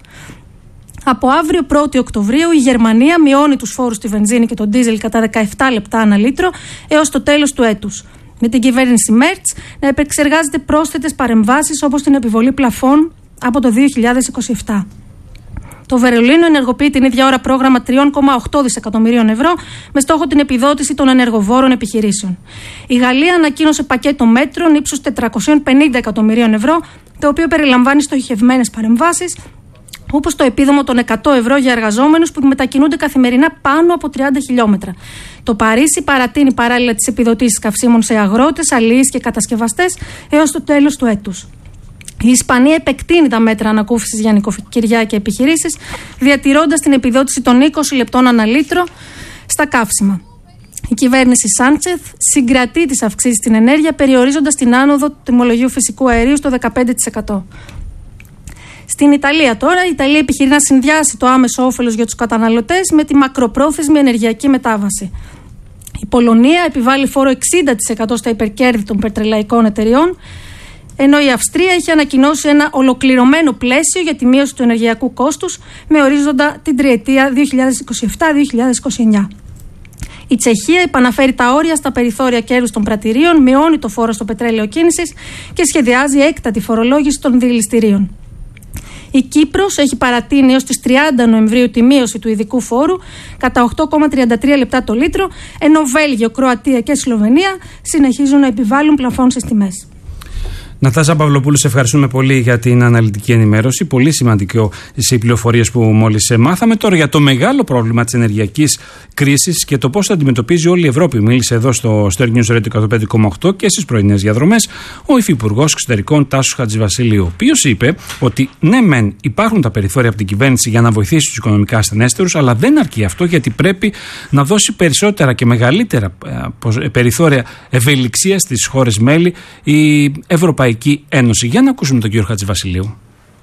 Από αύριο 1η Οκτωβρίου η Γερμανία μειώνει τους φόρους στη βενζίνη και τον ντίζελ κατά 17 λεπτά ανά λίτρο έως το τέλος του έτους. Με την κυβέρνηση Μέρτς να επεξεργάζεται πρόσθετες παρεμβάσεις όπως την επιβολή πλαφών από το 2027. Το Βερολίνο ενεργοποιεί την ίδια ώρα πρόγραμμα 3,8 δισεκατομμυρίων ευρώ με στόχο την επιδότηση των ενεργοβόρων επιχειρήσεων. Η Γαλλία ανακοίνωσε πακέτο μέτρων ύψους 450 εκατομμυρίων ευρώ, το οποίο περιλαμβάνει στοχευμένες παρεμβάσεις, όπως το επίδομο των 100 ευρώ για εργαζόμενους που μετακινούνται καθημερινά πάνω από 30 χιλιόμετρα. Το Παρίσι παρατείνει παράλληλα τις επιδοτήσεις καυσίμων σε αγρότες, αλληλείς και κατασκευαστές έως το τέλος του έτους. Η Ισπανία επεκτείνει τα μέτρα ανακούφισης για νοικοκυριά και επιχειρήσεις, διατηρώντας την επιδότηση των 20 λεπτών ανά λίτρο στα καύσιμα. Η κυβέρνηση Σάντσεθ συγκρατεί τις αυξήσεις στην ενέργεια, περιορίζοντας την άνοδο του τιμολογίου φυσικού αερίου στο 15%. Στην Ιταλία τώρα, η Ιταλία επιχειρεί να συνδυάσει το άμεσο όφελος για τους καταναλωτές με τη μακροπρόθεσμη ενεργειακή μετάβαση. Η Πολωνία επιβάλλει φόρο 60% στα υπερκέρδη των πετρελαϊκών εταιριών, ενώ η Αυστρία έχει ανακοινώσει ένα ολοκληρωμένο πλαίσιο για τη μείωση του ενεργειακού κόστους με ορίζοντα την τριετία 2027-2029. Η Τσεχία επαναφέρει τα όρια στα περιθώρια κέρδους των πρατηρίων, μειώνει το φόρο στο πετρέλαιο κίνησης και σχεδιάζει έκτατη φορολόγηση των δηληστηρίων. Η Κύπρος έχει παρατείνει έως τις 30 Νοεμβρίου τη μείωση του ειδικού φόρου κατά 8,33 λεπτά το λίτρο, ενώ Βέλγιο, Κροατία και Σλοβενία συνεχίζουν να επιβάλλουν πλαφών στις τιμές. Νατάσα Παυλοπούλου, σε ευχαριστούμε πολύ για την αναλυτική ενημέρωση. Πολύ σημαντικό οι πληροφορίες που μόλις μάθαμε. Τώρα για το μεγάλο πρόβλημα της ενεργειακής κρίσης και το πώς θα αντιμετωπίζει όλη η Ευρώπη. Μίλησε εδώ στο Stern News Radio 105,8 και στις πρωινές διαδρομές ο Υφυπουργός Εξωτερικών Τάσος Χατζηβασιλείου, ο οποίος είπε ότι ναι, μεν υπάρχουν τα περιθώρια από την κυβέρνηση για να βοηθήσει τους οικονομικά ασθενέστερους, αλλά δεν αρκεί αυτό, γιατί πρέπει να δώσει περισσότερα και μεγαλύτερα περιθώρια ευελιξίας στις χώρες μέλη η Ευρωπαϊκή Ένωση. Για να ακούσουμε τον κύριο Χατζηβασιλείου.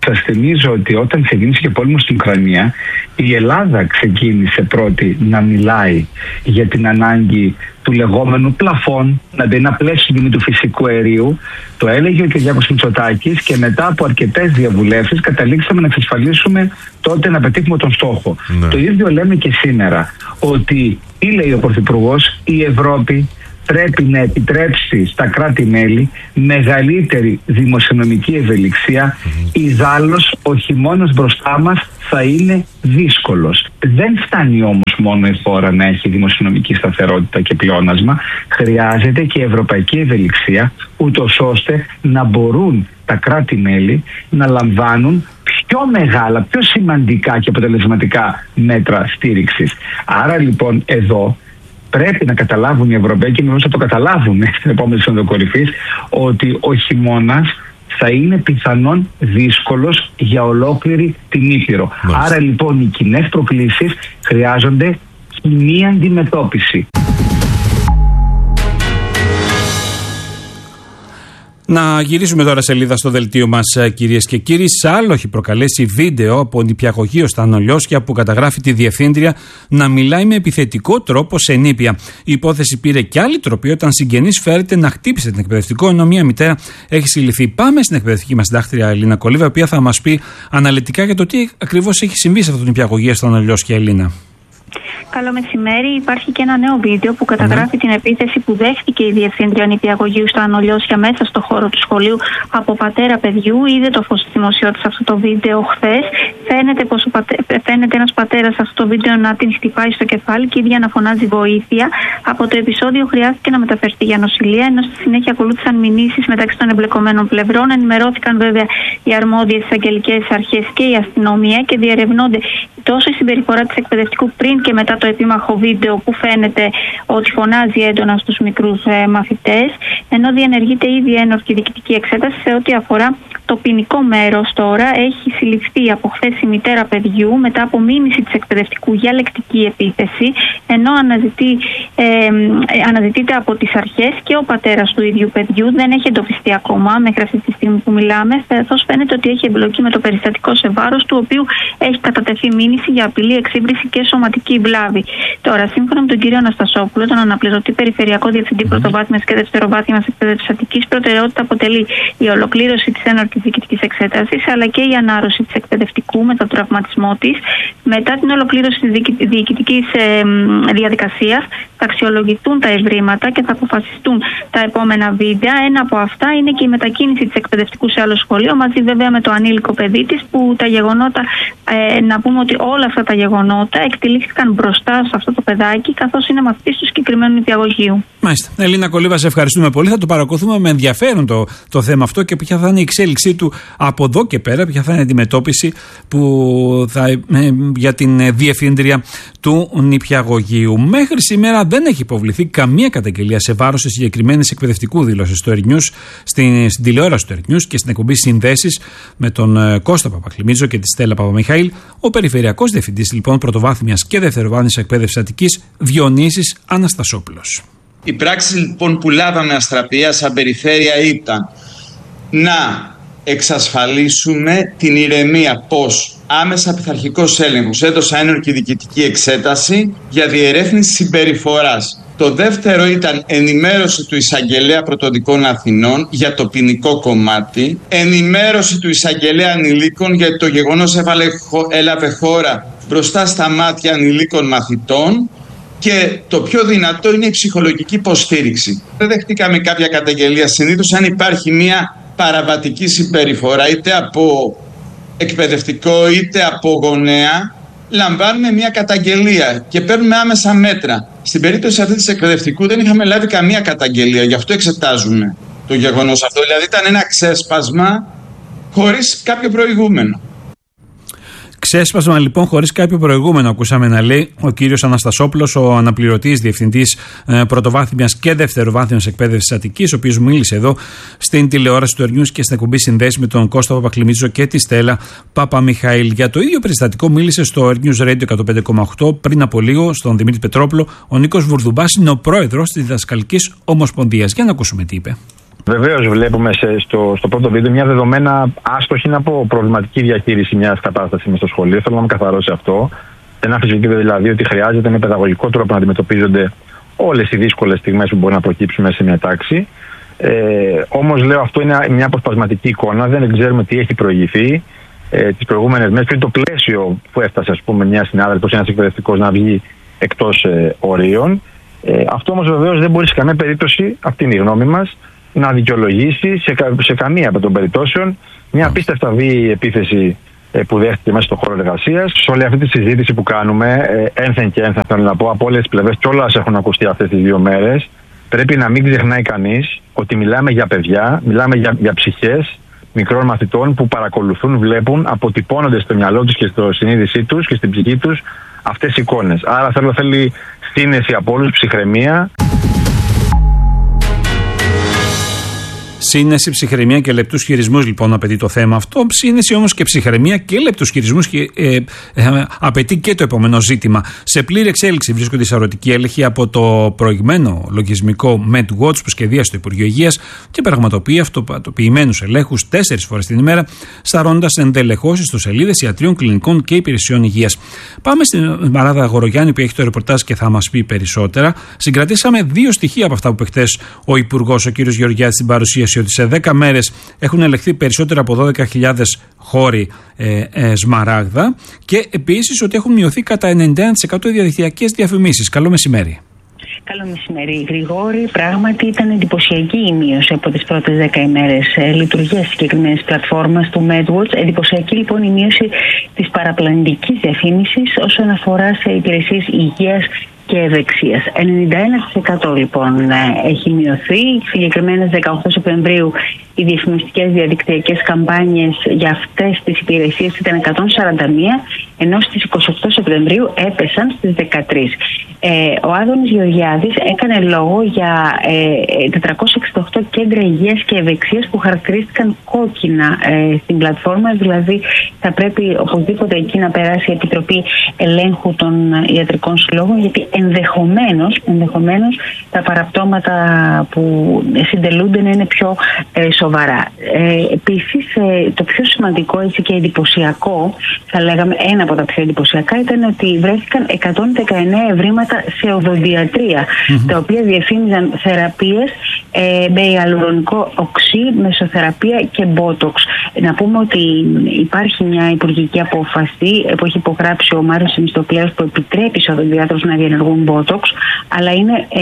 Σας θυμίζω ότι όταν ξεκίνησε και ο πόλεμος στην Ουκρανία, η Ελλάδα ξεκίνησε πρώτη να μιλάει για την ανάγκη του λεγόμενου πλαφών, δηλαδή ένα πλαίσιο τιμή του φυσικού αερίου. Το έλεγε ο Κυριάκος Μητσοτάκης και μετά από αρκετές διαβουλεύσεις καταλήξαμε να εξασφαλίσουμε τότε να πετύχουμε τον στόχο. Ναι. Το ίδιο λέμε και σήμερα, ότι τι λέει ο Πρωθυπουργός, η Ευρώπη πρέπει να επιτρέψει στα κράτη-μέλη μεγαλύτερη δημοσιονομική ευελιξία. Ιδάλλως ο χειμώνας μπροστά μας θα είναι δύσκολος. Δεν φτάνει όμως μόνο η χώρα να έχει δημοσιονομική σταθερότητα και πλεόνασμα. Χρειάζεται και ευρωπαϊκή ευελιξία, ούτως ώστε να μπορούν τα κράτη-μέλη να λαμβάνουν πιο μεγάλα, πιο σημαντικά και αποτελεσματικά μέτρα στήριξης. Άρα λοιπόν εδώ πρέπει να καταλάβουν οι Ευρωπαίοι, και νομίζω θα το καταλάβουν στην επόμενη Σύνοδο Κορυφής, ότι ο χειμώνας θα είναι πιθανόν δύσκολος για ολόκληρη την Ήπειρο. Άρα λοιπόν οι κοινές προκλήσεις χρειάζονται κοινή αντιμετώπιση. Να γυρίσουμε τώρα σελίδα στο δελτίο μας, κυρίες και κύριοι. Άλλο έχει προκαλέσει βίντεο από νηπιαγωγείο στα Ανολιώσια που καταγράφει τη διευθύντρια να μιλάει με επιθετικό τρόπο σε νήπια. Η υπόθεση πήρε και άλλη τροπή όταν συγγενής φέρεται να χτύπησε την εκπαιδευτικό, ενώ μία μητέρα έχει συλληφθεί. Πάμε στην εκπαιδευτική μας συντάκτρια Ελίνα Κολίβα, η οποία θα μας πει αναλυτικά για το τι ακριβώς έχει συμβεί σε αυτό το νηπιαγωγείο στα Ανολιώσια. Ελίνα. Καλό μεσημέρι. Υπάρχει και ένα νέο βίντεο που καταγράφει την επίθεση που δέχτηκε η διευθύντρια νηπιαγωγείου στα Ανολιώσια μέσα στο χώρο του σχολείου από πατέρα παιδιού. Είδε το φως της δημοσιότητας αυτό το βίντεο χθες. Φαίνεται ένας πατέρας σε αυτό το βίντεο να την χτυπάει στο κεφάλι και η ίδια να φωνάζει βοήθεια. Από το επεισόδιο χρειάστηκε να μεταφερθεί για νοσηλεία, ενώ στη συνέχεια ακολούθησαν μηνύσεις μεταξύ των εμπλεκομένων πλευρών. Ενημερώθηκαν βέβαια οι αρμόδιες εισαγγελικές αρχές και η αστυνομία και διερευνώνται τόσο η συμπεριφορά της εκπαιδευτικού πριν και μετά το επίμαχο βίντεο που φαίνεται ότι φωνάζει έντονα στους μικρούς μαθητές, ενώ διενεργείται ήδη ένορκη διοικητική εξέταση σε ό,τι αφορά το ποινικό μέρος. Τώρα έχει συλληφθεί από χθες η μητέρα παιδιού μετά από μήνυση της εκπαιδευτικού για λεκτική επίθεση, ενώ αναζητείται από τις αρχές και ο πατέρας του ίδιου παιδιού. Δεν έχει εντοπιστεί ακόμα μέχρι αυτή τη στιγμή που μιλάμε, καθώς φαίνεται ότι έχει εμπλοκή με το περιστατικό σε βάρος του, οποίου έχει κατατεθεί μήνυση για απειλή, εξύβριση και σωματική βλάβη. Τώρα, σύμφωνα με τον κύριο Αναστασόπουλο, τον αναπληρωτή Περιφερειακό Διευθυντή Πρωτοβάθμιας και Δευτεροβάθμιας Εκπαίδευσης Αττικής, προτεραιότητα αποτελεί η ολοκλήρωση της ένορκης διοικητικής εξέτασης, αλλά και η ανάρρωση της εκπαιδευτικού με τον τραυματισμό της. Μετά την ολοκλήρωση της διοικητικής διαδικασίας, θα αξιολογηθούν τα ευρήματα και θα αποφασιστούν τα επόμενα βίντεο. Ένα από αυτά είναι και η μετακίνηση της εκπαιδευτικού σε άλλο σχολείο, μαζί βέβαια με το ανήλικο παιδί της, που τα γεγονότα, να πούμε ότι όλα αυτά τα γεγονότα εκτελήχθηκαν μπροστά σε αυτό το παιδάκι, καθώς είναι μαθητής του συγκεκριμένου νηπιαγωγείου. Μάλιστα. Ελίνα Κολίβα, σε ευχαριστούμε πολύ. Θα το παρακολουθούμε με ενδιαφέρον το θέμα αυτό και ποια θα είναι η εξέλιξή του από εδώ και πέρα, ποια θα είναι η αντιμετώπιση για την διευθύντρια του νηπιαγωγείου. Μέχρι σήμερα δεν έχει υποβληθεί καμία καταγγελία σε βάρος της συγκεκριμένης εκπαιδευτικού, δήλωσε στο News, στην τηλεόραση του News και στην εκπομπή Συνδέσεις με τον Κώστα Παπακλημίτζο και τη Στέλλα Παπαμιχαήλ. Ο Περιφερειακός Διευθυντής λοιπόν Πρωτοβάθμιας και Δευτεροβάθμιας Εκπαίδευσης Αττικής, Διονύσης Αναστασόπουλος. Η πράξη λοιπόν που λάβαμε αστραπία σαν περιφέρεια ήταν να εξασφαλίσουμε την ηρεμία, πως άμεσα πειθαρχικός έλεγχος έδωσε ένορκη διοικητική εξέταση για διερεύνηση συμπεριφοράς. Το δεύτερο ήταν ενημέρωση του Εισαγγελέα Πρωτοδικών Αθηνών για το ποινικό κομμάτι, ενημέρωση του Εισαγγελέα Ανηλίκων γιατί το γεγονός έλαβε χώρα μπροστά στα μάτια ανηλίκων μαθητών, και το πιο δυνατό είναι η ψυχολογική υποστήριξη. Δεν δεχτήκαμε κάποια καταγγελία. Συνήθως αν υπάρχει μια παραβατική συμπεριφορά είτε από εκπαιδευτικό είτε από γονέα, λαμβάνουμε μια καταγγελία και παίρνουμε άμεσα μέτρα. Στην περίπτωση αυτή της εκπαιδευτικού δεν είχαμε λάβει καμία καταγγελία, γι' αυτό εξετάζουμε το γεγονός αυτό. Δηλαδή ήταν ένα ξέσπασμα χωρίς κάποιο προηγούμενο. Ξέσπασμα λοιπόν χωρίς κάποιο προηγούμενο, ακούσαμε να λέει ο κύριος Αναστασόπουλος, ο αναπληρωτής διευθυντής Πρωτοβάθμιας και Δευτεροβάθμιας Εκπαίδευσης Αττικής, ο οποίος μίλησε εδώ στην τηλεόραση του News και στην εκπομπή Συνδέσεις με τον Κώστα Παπακλημίτζο και τη Στέλλα Παπαμιχαήλ. Για το ίδιο περιστατικό μίλησε στο News Radio 105,8 πριν από λίγο στον Δημήτρη Πετρόπουλο ο Νίκος Βουρδουμπάς, είναι ο πρόεδρος της Διδασκαλικής Ομοσπονδίας. Για να ακούσουμε τι είπε. Βεβαίως, βλέπουμε στο πρώτο βίντεο μια δεδομένα άστοχη, να πω, προβληματική διαχείριση μιας κατάστασης μες στο σχολείο. Θέλω να με καθαρώσει αυτό. Δεν αμφισβητείται δηλαδή ότι χρειάζεται με παιδαγωγικό τρόπο να αντιμετωπίζονται όλες οι δύσκολες στιγμές που μπορεί να προκύψουν μέσα σε μια τάξη. Όμως, λέω, αυτό είναι μια αποσπασματική εικόνα. Δεν ξέρουμε τι έχει προηγηθεί τις προηγούμενες μέρες. Ποιο είναι το πλαίσιο που έφτασε, ας πούμε, μια συνάδελφος, ένας εκπαιδευτικός να βγει εκτός ορίων. Αυτό όμως βεβαίως δεν μπορεί σε καμία περίπτωση, αυτή είναι η γνώμη μας, να δικαιολογήσει σε καμία από των περιπτώσεων μια απίστευτα βίαιη επίθεση που δέχτηκε μέσα στον χώρο εργασίας. Σε όλη αυτή τη συζήτηση που κάνουμε, ένθεν και ένθεν, θέλω να πω, από όλες τις πλευρές, κιόλας έχουν ακουστεί αυτές τις 2 μέρες, πρέπει να μην ξεχνάει κανείς ότι μιλάμε για παιδιά, μιλάμε για ψυχές μικρών μαθητών που παρακολουθούν, βλέπουν, αποτυπώνονται στο μυαλό τους και στο συνείδησή τους και στην ψυχή τους αυτές οι εικόνες. Άρα θέλει σύνεση από όλους, ψυχραιμία. Σύνεση, ψυχραιμία και λεπτούς χειρισμούς λοιπόν απαιτεί το θέμα αυτό. Σύνεση όμως και ψυχραιμία και λεπτούς χειρισμούς απαιτεί και το επόμενο ζήτημα. Σε πλήρη εξέλιξη βρίσκονται οι σαρωτικοί έλεγχοι από το προηγμένο λογισμικό MedWatch που σχεδίασε το Υπουργείο Υγείας και πραγματοποιεί αυτοματοποιημένους ελέγχους 4 φορές την ημέρα, σαρώντας εντελεχώσεις στους σελίδες ιατρίων, κλινικών και υπηρεσιών υγείας. Πάμε στην Μαράδα Αγορογιάννη που έχει το ρεπορτάζ και θα μας πει περισσότερα. Συγκρατήσαμε 2 στοιχεία από αυτά που είπε χθες ο Υπουργός, ο κ. Γεωργιάδης, στην παρουσίαση, ότι σε 10 μέρες έχουν ελεγχθεί περισσότερα από 12.000 χώροι σμαράγδα και επίσης ότι έχουν μειωθεί κατά 91% οι διαδικτυακές διαφημίσεις. Καλό μεσημέρι. Καλό μεσημέρι, Γρηγόρη. Πράγματι ήταν εντυπωσιακή η μείωση από τις πρώτες 10 ημέρες λειτουργίας συγκεκριμένης πλατφόρμας του MedWatch. Εντυπωσιακή λοιπόν η μείωση της παραπλανητικής διαφήμισης όσον αφορά σε υπηρεσίες υγείας και ευεξίας. 91% λοιπόν έχει μειωθεί. Συγκεκριμένα 18 Σεπτεμβρίου οι διαφημιστικές διαδικτυακές καμπάνιες για αυτές τις υπηρεσίες ήταν 141, ενώ στις 28 Σεπτεμβρίου έπεσαν στις 13. Ο Άδωνης Γεωργιάδης έκανε λόγο για 468 κέντρα υγείας και ευεξίας που χαρακτηρίστηκαν κόκκινα στην πλατφόρμα, δηλαδή θα πρέπει οπωσδήποτε εκεί να περάσει η Επιτροπή Ελέγχου των Ιατρικών Συλλόγων, γιατί ενδεχομένως τα παραπτώματα που συντελούνται να είναι πιο σοβαρά. Επίσης, το πιο σημαντικό έτσι και εντυπωσιακό, θα λέγαμε ένα από τα πιο εντυπωσιακά, ήταν ότι βρέθηκαν 119 ευρήματα σε οδοντιατρία, τα οποία διαφήμιζαν θεραπείες με ιαλουρονικό οξύ, μεσοθεραπεία και μπότοξ. Να πούμε ότι υπάρχει μια υπουργική απόφαση που έχει υπογράψει ο Μάριος Μισθοκλέος που επιτρέπει στους οδοντιάτρους να διενεργούν μπότοξ, αλλά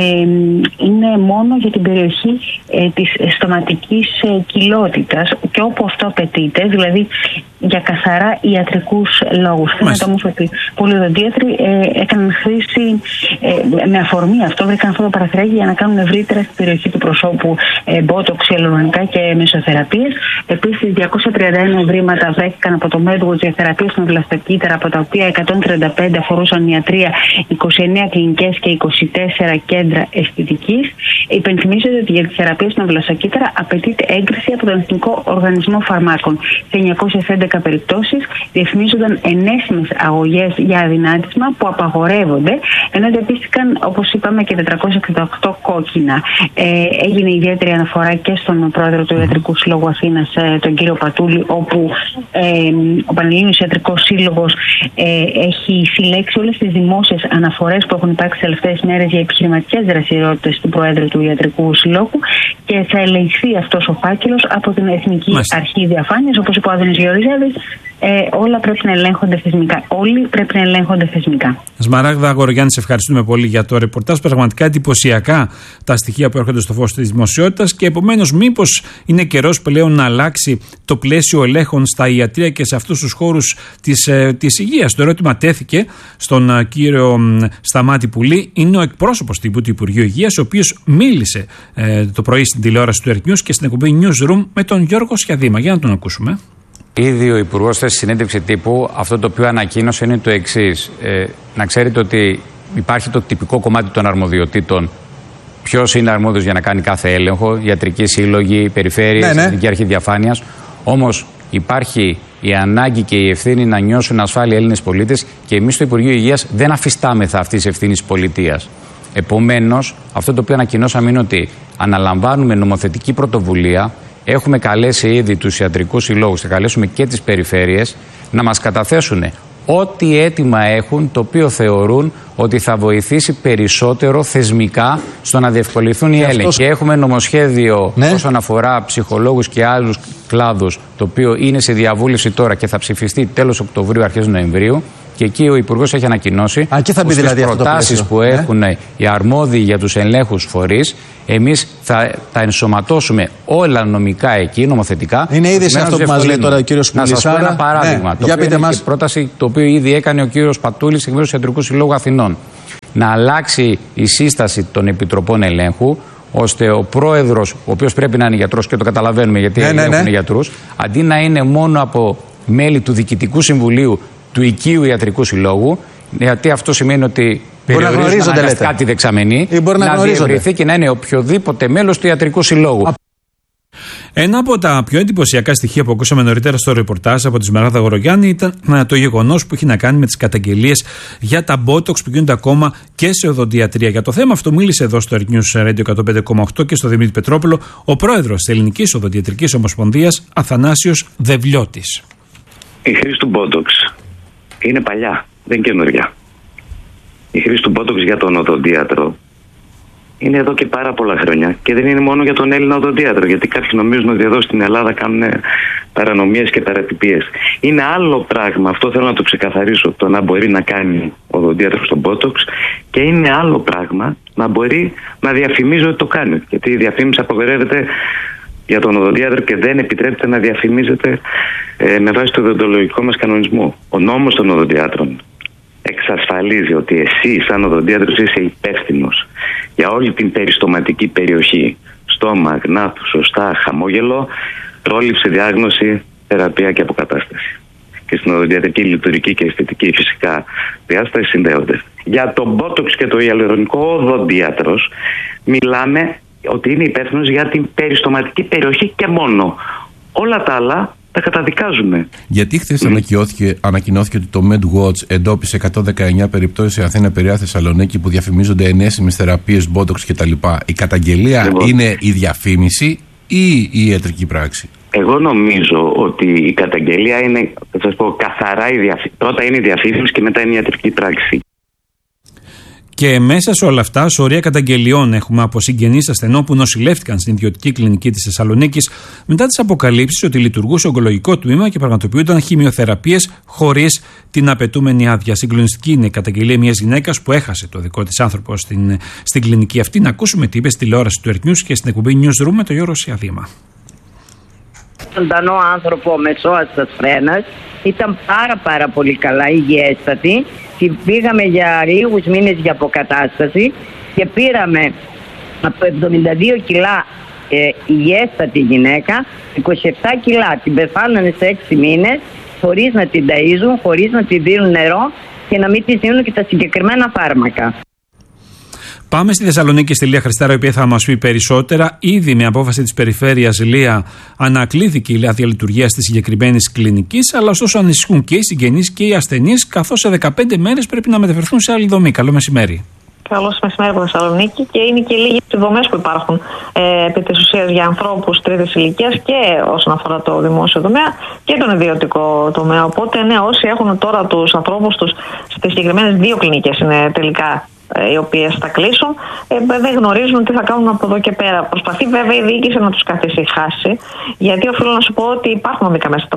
είναι μόνο για την περιοχή της στοματικής κοιλότητας και όπου αυτό απαιτείται, δηλαδή για καθαρά ιατρικούς λόγους. Φαίνεται όμως ότι πολλοί οδοντίατροι έκαναν χρήση με αφορμή αυτό, βρήκαν αυτό το παραθυράκι για να κάνουν ευρύτερα στην περιοχή του προσώπου μπότοξ, ιαλουρονικά και μεσοθεραπείες. Επίσης, 231 ευρήματα βρέθηκαν από το MedWatch για θεραπείες με βλαστοκύτταρα, από τα οποία 135 αφορούσαν ιατρία, 29 κλινικές και 24 κέντρα αισθητικής. Υπενθυμίζεται ότι για τις θεραπείες με βλαστοκύτταρα απαιτείται έγκριση από τον Εθνικό Οργανισμό Φαρμάκων. Σε 911 περιπτώσεις διαφημίζονταν ενέσιμες αγωγές για αδυνάτισμα που απαγορεύονται, ενώ εντοπίστηκαν, όπως είπαμε, και 468 κόκκινα. Έγινε ιδιαίτερη αναφορά και στον πρόεδρο του Ιατρικού Συλλόγου Αθήνας, τον κύριο Πατούλη, όπου ο Πανελλήνιος Ιατρικός Σύλλογος έχει συλλέξει όλες τις δημόσιες αναφορές που έχουν υπάρξει τις τελευταίες μέρες για επιχειρηματικές δραστηριότητες του πρόεδρου του Ιατρικού Συλλόγου και θα ελεγχθεί αυτός ο φάκελος από την Εθνική Αρχή Διαφάνειας, όπως είπε ο Άδωνης Γεωργιάδης. Όλα πρέπει να ελέγχονται θεσμικά. Όλοι πρέπει να ελέγχονται θεσμικά. Σμαράγδα Αγορογιάννη, σε ευχαριστούμε πολύ για το ρεπορτάζ. Πραγματικά εντυπωσιακά τα στοιχεία που έρχονται στο φως της δημοσιότητας και επομένως, μήπως είναι καιρός πλέον να αλλάξει το πλαίσιο ελέγχων στα ιατρεία και σε αυτούς τους χώρους της υγείας. Το ερώτημα τέθηκε στον κύριο Σταμάτη Πουλή. Είναι ο εκπρόσωπος τύπου του Υπουργείου Υγείας, ο οποίος μίλησε το πρωί στην τηλεόραση του Earth News και στην εκπομπή Newsroom με τον Γιώργο Σιαδήμα. Για να τον ακούσουμε. Ήδη ο Υπουργός στη συνέντευξη τύπου αυτό το οποίο ανακοίνωσε είναι το εξής. Να ξέρετε ότι υπάρχει το τυπικό κομμάτι των αρμοδιοτήτων. Ποιος είναι αρμόδιος για να κάνει κάθε έλεγχο, ιατρικοί σύλλογοι, περιφέρειες, Εθνική Αρχή Διαφάνειας. Όμως υπάρχει η ανάγκη και η ευθύνη να νιώσουν ασφάλεια Έλληνες πολίτες και εμείς στο Υπουργείο Υγείας δεν αφιστάμεθα αυτής της ευθύνης πολιτείας. Επομένως, αυτό το οποίο ανακοινώσαμε είναι ότι αναλαμβάνουμε νομοθετική πρωτοβουλία. Έχουμε καλέσει ήδη τους ιατρικούς συλλόγους, θα καλέσουμε και τις περιφέρειες να μας καταθέσουν ό,τι αίτημα έχουν, το οποίο θεωρούν ότι θα βοηθήσει περισσότερο θεσμικά στο να διευκολυνθούν οι έλεγχοι. Έχουμε νομοσχέδιο όσον αφορά ψυχολόγους και άλλους κλάδους, το οποίο είναι σε διαβούλευση τώρα και θα ψηφιστεί τέλος Οκτωβρίου, αρχές Νοεμβρίου. Και εκεί ο Υπουργός έχει ανακοινώσει ότι στις προτάσεις που έχουν οι αρμόδιοι για τους ελέγχους φορείς, εμείς θα τα ενσωματώσουμε όλα νομικά εκεί, νομοθετικά. Είναι ήδη σε αυτό που μας λέει τώρα ο κύριος Πουλισσάρα. Να σας πω ένα παράδειγμα. Το οποίο είναι η πρόταση το οποίο ήδη έκανε ο κύριος Πατούλης εκ μέρους του Ιατρικού Συλλόγου Αθηνών. Να αλλάξει η σύσταση των επιτροπών ελέγχου, ώστε ο πρόεδρος, ο οποίος πρέπει να είναι γιατρός και το καταλαβαίνουμε γιατί έχουν γιατρούς, αντί να είναι μόνο από μέλη του Διοικητικού Συμβουλίου του οικείου ιατρικού συλλόγου, γιατί αυτό σημαίνει ότι περιορίζουν αναγκαστικά τη δεξαμενή, να διευρυνθεί και να είναι οποιοδήποτε μέλος του ιατρικού συλλόγου. Ένα από τα πιο εντυπωσιακά στοιχεία που ακούσαμε νωρίτερα στο ρεπορτάζ από τη Σμαράγδα Γορογιάννη ήταν το γεγονός που έχει να κάνει με τις καταγγελίες για τα μπότοξ που γίνονται ακόμα και σε οδοντιατρία. Για το θέμα αυτό μίλησε εδώ στο Earth News Radio 105,8 και στο Δημήτρη Πετρόπουλο ο πρόεδρος της Ελληνικής Οδοντιατρικής Ομοσπονδίας, Αθανάσιος Δευλιώτης. Η χρήση του μπότοξ είναι παλιά, δεν είναι καινούργια. Η χρήση του μπότοξ για τον οδοντίατρο είναι εδώ και πάρα πολλά χρόνια και δεν είναι μόνο για τον Έλληνα οδοντίατρο, γιατί κάποιοι νομίζουν ότι εδώ στην Ελλάδα κάνουν παρανομίες και παρατυπίες. Είναι άλλο πράγμα, αυτό θέλω να το ξεκαθαρίσω, το να μπορεί να κάνει ο οδοντίατρος τον μπότοξ, και είναι άλλο πράγμα να μπορεί να διαφημίζει ότι το κάνει. Γιατί η διαφήμιση απαγορεύεται για τον οδοντίατρο και δεν επιτρέπεται να διαφημίζεται με βάση το οδοντολογικό μας κανονισμό. Ο νόμος των οδοντιάτρων εξασφαλίζει ότι εσύ σαν οδοντίατρος είσαι υπεύθυνος για όλη την περιστοματική περιοχή, στόμα, γνάθο, σωστά, χαμόγελο, πρόληψη, διάγνωση, θεραπεία και αποκατάσταση. Και στην οδοντιατρική λειτουργική και αισθητική φυσικά διάσταση συνδέονται. Για τον μπότοξ και το ιαλουρονικό, ο οδοντίατρος μιλάμε ότι είναι υπεύθυνος για την περιστοματική περιοχή και μόνο. Όλα τα άλλα τα καταδικάζουμε. Γιατί χθες ανακοινώθηκε ότι το MedWatch εντόπισε 119 περιπτώσεις σε Αθήνα, Πειραιά, Θεσσαλονίκη που διαφημίζονται ενέσιμες θεραπείες, μπότοξ κτλ. Η καταγγελία είναι η διαφήμιση ή η ιατρική πράξη? Εγώ νομίζω ότι η καταγγελία είναι, θα σας πω, καθαρά πρώτα είναι η διαφήμιση και μετά είναι η ιατρική πράξη. Και μέσα σε όλα αυτά, σωρία καταγγελιών έχουμε από συγγενείς ασθενών που νοσηλεύτηκαν στην ιδιωτική κλινική της Θεσσαλονίκης μετά τις αποκαλύψεις ότι λειτουργούσε ογκολογικό τμήμα και πραγματοποιούνταν χημειοθεραπείες χωρίς την απαιτούμενη άδεια. Συγκλονιστική είναι η καταγγελία μιας γυναίκας που έχασε το δικό της άνθρωπο στην κλινική αυτή. Να ακούσουμε τι είπε στη τηλεόραση του Earth News και στην εκπομπή Newsroom με τον Γιώργο Σιαδήμα. Ζωντανό άνθρωπο μεσόαστας φρένας, ήταν πάρα πολύ καλά υγιέστατη. Την πήγαμε για λίγους μήνες για αποκατάσταση και πήραμε από 72 κιλά υγιέστατη γυναίκα, 27 κιλά την πεθάνανε σε 6 μήνες χωρίς να την ταΐζουν, χωρίς να την δίνουν νερό και να μην της δίνουν και τα συγκεκριμένα φάρμακα. Πάμε στη Θεσσαλονίκη, στη Λία Χριστάρα, η οποία θα μας πει περισσότερα. Ήδη με απόφαση της Περιφέρειας Λία ανακλήθηκε η άδεια λειτουργίας της συγκεκριμένης κλινικής, αλλά ωστόσο ανησυχούν και οι συγγενείς και οι ασθενείς, καθώς σε 15 μέρες πρέπει να μεταφερθούν σε άλλη δομή. Καλό μεσημέρι. Καλό μεσημέρι από Θεσσαλονίκη, και είναι και λίγες οι δομές που υπάρχουν επί της ουσίας για ανθρώπους τρίτης ηλικίας και όσον αφορά το δημόσιο τομέα και τον ιδιωτικό τομέα. Οπότε, ναι, όσοι έχουν τώρα τους ανθρώπους τους στις συγκεκριμένες 2 κλινικές είναι τελικά οι οποίες θα κλείσουν, δεν γνωρίζουν τι θα κάνουν από εδώ και πέρα. Προσπαθεί βέβαια η διοίκηση να τους καθησυχάσει, γιατί οφείλω να σου πω ότι υπάρχουν νομικά μέσα τα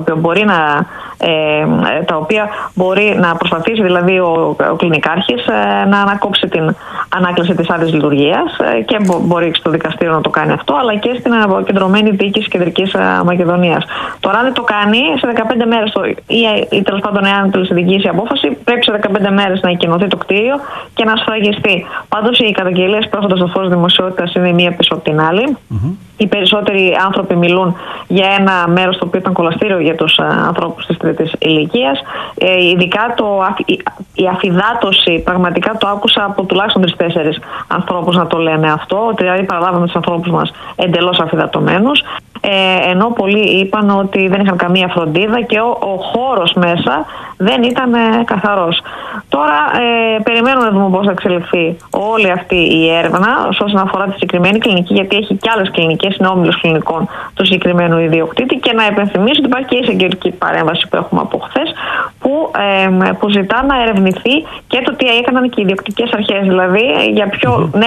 οποία μπορεί να προσπαθήσει δηλαδή ο κλινικάρχης να ανακόψει την ανάκληση της άδειας λειτουργίας και μπορεί στο δικαστήριο να το κάνει αυτό, αλλά και στην αποκεντρωμένη διοίκηση Κεντρικής Μακεδονίας. Τώρα, αν δεν το κάνει σε 15 μέρες ή τέλος πάντων, εάν τελεσυδικήσει η απόφαση, πρέπει σε 15 μέρες να εκκοινωθεί το κτίριο και να σφραγιστεί. Πάντως, οι καταγγελίες που έρχονται στο φως δημοσιότητας είναι η μία πίσω από την άλλη. Οι περισσότεροι άνθρωποι μιλούν για ένα μέρος το οποίο ήταν κολαστήριο για τους ανθρώπους της τρίτης ηλικίας. Ειδικά η αφυδάτωση, πραγματικά το άκουσα από τουλάχιστον 3-4 ανθρώπους να το λένε αυτό, ότι δηλαδή παραλάβαμε τους ανθρώπους μας εντελώς αφυδατωμένους, ενώ πολλοί είπαν ότι δεν είχαν καμία φροντίδα και ο χώρος μέσα δεν ήταν καθαρός. Τώρα περιμένουμε να δούμε πώς θα εξελιχθεί όλη αυτή η έρευνα όσον αφορά τη συγκεκριμένη κλινική, γιατί έχει και άλλες κλινικές, είναι όμιλος κλινικών του συγκεκριμένου ιδιοκτήτη, και να υπενθυμίσω ότι υπάρχει και η εισαγγελική παρέμβαση που έχουμε από χθες, που ζητά να ερευνηθεί και το τι έκαναν και οι ιδιοκτικές αρχές. Δηλαδή, για ποιο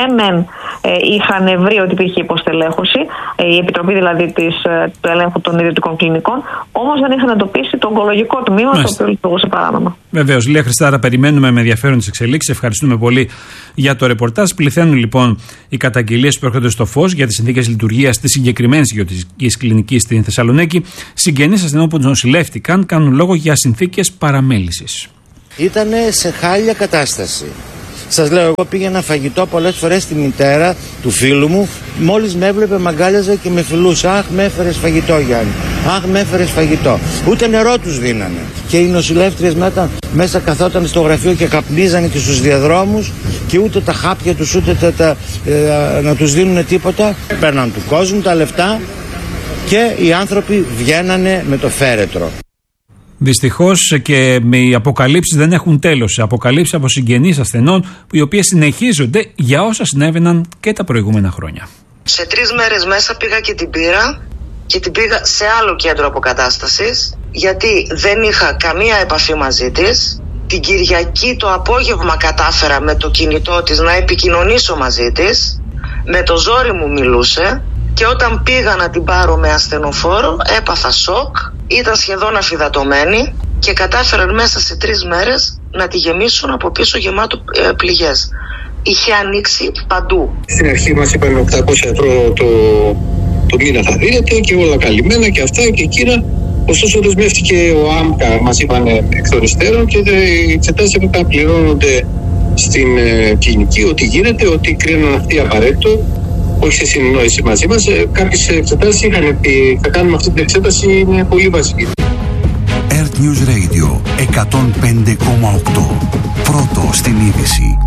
είχαν βρει ότι υπήρχε υποστελέχωση, η Επιτροπή δηλαδή του ελέγχου των ιδιωτικών κλινικών, όμως δεν είχαν εντοπίσει το ογκολογικό τμήμα το οποίο λειτουργούσε παράνομα. Βεβαίως, Λία Χριστάρα, περιμένουμε με ενδιαφέρον τις εξελίξεις. Ευχαριστούμε πολύ για το ρεπορτάζ. Πληθαίνουν λοιπόν οι καταγγελίες που έρχονται στο φως για τις συνθήκες λειτουργίας της συγκεκριμένης ιδιωτικής κλινικής στην Θεσσαλονίκη. Συγγενείς ασθενών που νοσηλεύτηκαν κάνουν λόγο για συνθήκες παραμέλησης. Ήτανε σε χάλια κατάσταση. Σας λέω, εγώ πήγαινα φαγητό πολλές φορές στη μητέρα του φίλου μου. Μόλις με έβλεπε, μ' αγκάλιαζε και με φιλούσε. Αχ, με έφερες φαγητό, Γιάννη. Αχ, με έφερες φαγητό. Ούτε νερό τους δίνανε. Και οι νοσηλεύτριες μέσα καθόταν στο γραφείο και καπνίζανε και στους διαδρόμους, και ούτε τα χάπια τους, ούτε να τους δίνουν τίποτα. Παίρναν του κόσμου τα λεφτά και οι άνθρωποι βγαίνανε με το φέρετρο. Δυστυχώς και οι αποκαλύψεις δεν έχουν τέλος. Αποκαλύψεις από συγγενείς ασθενών, οι οποίες συνεχίζονται για όσα συνέβαιναν και τα προηγούμενα χρόνια. Σε 3 μέρες μέσα πήγα και την πήρα, και την πήγα σε άλλο κέντρο αποκατάστασης, γιατί δεν είχα καμία επαφή μαζί της. Την Κυριακή το απόγευμα κατάφερα με το κινητό της να επικοινωνήσω μαζί της. Με το ζόρι μου μιλούσε, και όταν πήγα να την πάρω με ασθενοφόρο έπαθα σοκ. Ήταν σχεδόν αφυδατωμένη και κατάφεραν μέσα σε 3 μέρες να τη γεμίσουν από πίσω γεμάτο πληγές. Είχε ανοίξει παντού. Στην αρχή μας είπαν 800 ευρώ το μήνα θα δίνεται και όλα καλυμμένα και αυτά και εκείνα. Ωστόσο δεσμεύτηκε ο ΆΜΚΑ, μας είπαν εκ των υστέρων, και οι εξετάσεις έπρεπε να πληρώνονται στην κλινική, ότι γίνεται, ότι κρίναν αυτοί απαραίτητο. Όχι σε συνεννόηση μαζί μας. Κάποιες εξετάσεις είχαν πει θα κάνουμε αυτή την εξέταση, είναι πολύ βασική. Earth News Radio 105,8. Πρώτο στην είδηση.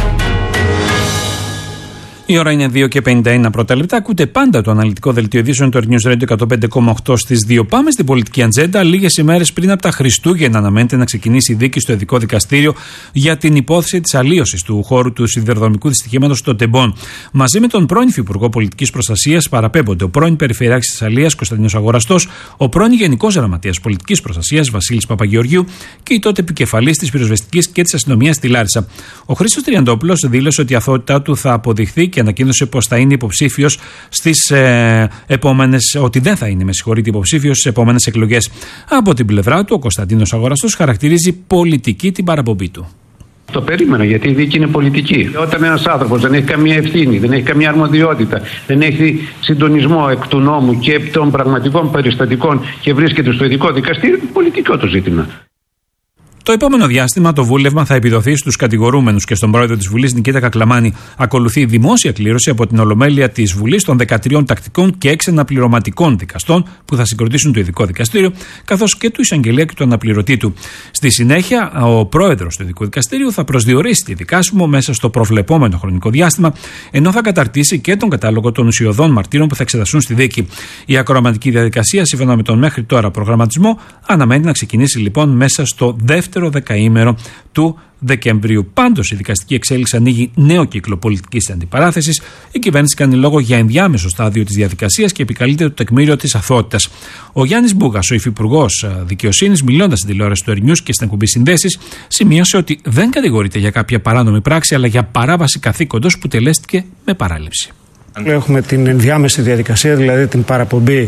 Η ώρα είναι 2 και 51 πρώτα λεπτά. Ακούτε πάντα το αναλυτικό δελτίο ειδήσεων του Earth News Radio 105,8 στις 2. Πάμε στην πολιτική ατζέντα. Λίγες ημέρες πριν από τα Χριστούγεννα αναμένεται να ξεκινήσει η δίκη στο Ειδικό Δικαστήριο για την υπόθεση της αλλίωσης του χώρου του σιδηροδρομικού δυστυχήματος στο Τεμπόν. Μαζί με τον πρώην Υφυπουργό Πολιτικής Προστασίας παραπέμπονται ο πρώην Περιφερειάρχης της Αλίας Κωνσταντίνος Αγοραστός, ο πρώην Γενικός Γραμματέας Πολιτικής Προστασίας Βασίλης Παπαγεωργίου και η τότε επικεφαλής της πυροσβεστικής και της αστυνομίας στη Λάρισα. Ο Χρήστος Τριαντόπουλος δήλωσε ότι η αθωότητά του θα αποδειχθεί και ανακοίνωσε πως θα είναι υποψήφιος στις επόμενες, ότι δεν θα είναι, υποψήφιος στις επόμενες εκλογές. Από την πλευρά του, ο Κωνσταντίνος Αγοραστός χαρακτηρίζει πολιτική την παραπομπή του. Το περίμενα, γιατί η δίκη είναι πολιτική. Όταν ένας άνθρωπος δεν έχει καμία ευθύνη, δεν έχει καμία αρμοδιότητα, δεν έχει συντονισμό εκ του νόμου και των πραγματικών περιστατικών και βρίσκεται στο ειδικό δικαστήριο, είναι πολιτικό το ζήτημα. Το επόμενο διάστημα το βούλευμα θα επιδοθεί στους κατηγορούμενους και στον πρόεδρο της Βουλής Νικήτα Κακλαμάνη. Ακολουθεί δημόσια κλήρωση από την Ολομέλεια της Βουλής των 13 τακτικών και 6 αναπληρωματικών δικαστών που θα συγκροτήσουν το ειδικό δικαστήριο, καθώς και του εισαγγελέα και του αναπληρωτή του. Στη συνέχεια, ο πρόεδρος του ειδικού δικαστήριου θα προσδιορίσει τη δικάσιμο μέσα στο προβλεπόμενο χρονικό διάστημα, ενώ θα καταρτήσει και τον κατάλογο των ουσιωδών μαρτύρων που θα εξεταστούν στη δίκη. Η ακροαματική διαδικασία, σύμφωνα με τον μέχρι τώρα προγραμματισμό, αναμένει να ξεκινήσει λοιπόν μέσα στο δεύτερο δεκαήμερο του Δεκεμβρίου. Πάντως, η δικαστική εξέλιξη ανοίγει νέο κύκλο πολιτικής αντιπαράθεσης. Η κυβέρνηση κάνει λόγο για ενδιάμεσο στάδιο της διαδικασίας και επικαλείται το τεκμήριο της αθωότητας. Ο Γιάννης Μπούγας, ο υφυπουργός Δικαιοσύνης, μιλώντας στην τηλεόραση του News και στην εκπομπή Συνδέσεις, σημείωσε ότι δεν κατηγορείται για κάποια παράνομη πράξη, αλλά για παράβαση καθήκοντος που τελέστηκε με παράληψη. Έχουμε την ενδιάμεση διαδικασία, δηλαδή την παραπομπή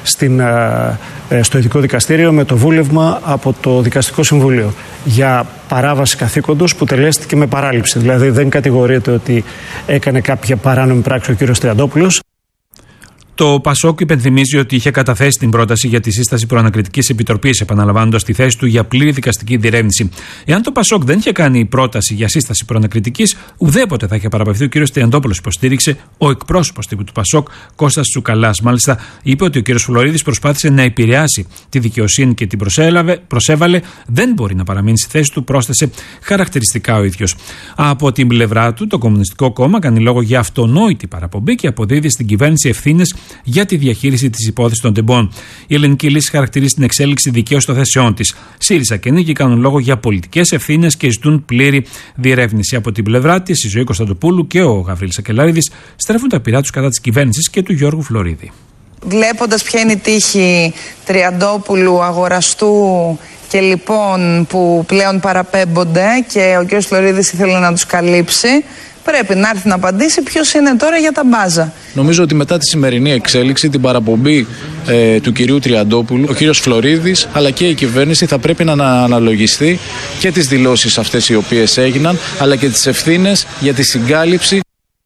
στο ειδικό δικαστήριο με το βούλευμα από το Δικαστικό Συμβούλιο για παράβαση καθήκοντος που τελέστηκε με παράληψη. Δηλαδή δεν κατηγορείται ότι έκανε κάποια παράνομη πράξη ο κύριος Τριαντόπουλος. Το Πασόκ υπενθυμίζει ότι είχε καταθέσει την πρόταση για τη σύσταση προανακριτικής επιτροπής, επαναλαμβάνοντας τη θέση του για πλήρη δικαστική διερεύνηση. Εάν το Πασόκ δεν είχε κάνει πρόταση για σύσταση προανακριτικής, ουδέποτε θα είχε παραπευθεί ο κ. Τριαντόπουλος, υποστήριξε ο εκπρόσωπος τύπου του Πασόκ, Κώστας Τσουκαλάς. Μάλιστα, είπε ότι ο κ. Φλωρίδης προσπάθησε να επηρεάσει τη δικαιοσύνη και την προσέβαλε. Δεν μπορεί να παραμείνει στη θέση του, πρόσθεσε χαρακτηριστικά ο ίδιος. Από την πλευρά του, το Κομμουνιστικό Κόμμα κάνει λόγο για αυτονόητη παραπομπή και αποδίδει στην κυβέρνηση ευθύνες για τη διαχείριση της υπόθεσης των τεμπών. Η Ελληνική Λύση χαρακτηρίζει την εξέλιξη δικαίως των θέσεών της. ΣΥΡΙΖΑ και Νίκη κάνουν λόγο για πολιτικές ευθύνες και ζητούν πλήρη διερεύνηση. Από την πλευρά της, η Ζωή Κωνσταντοπούλου και ο Γαβρίλης Σακελαρίδης στρέφουν τα πειρά τους κατά της κυβέρνησης και του Γιώργου Φλωρίδη. Βλέποντας ποια είναι η τύχη Τριαντόπουλου, Αγοραστού και λοιπόν που πλέον παραπέμπονται και ο κ. Φλωρίδης ήθελε να τους καλύψει, πρέπει να έρθει να απαντήσει ποιος είναι τώρα για τα μπάζα. Νομίζω ότι μετά τη σημερινή εξέλιξη, την παραπομπή του κυρίου Τριαντόπουλου, ο κύριος Φλωρίδης αλλά και η κυβέρνηση θα πρέπει να αναλογιστεί και τις δηλώσεις αυτές οι οποίες έγιναν, αλλά και τις ευθύνες για τη συγκάλυψη.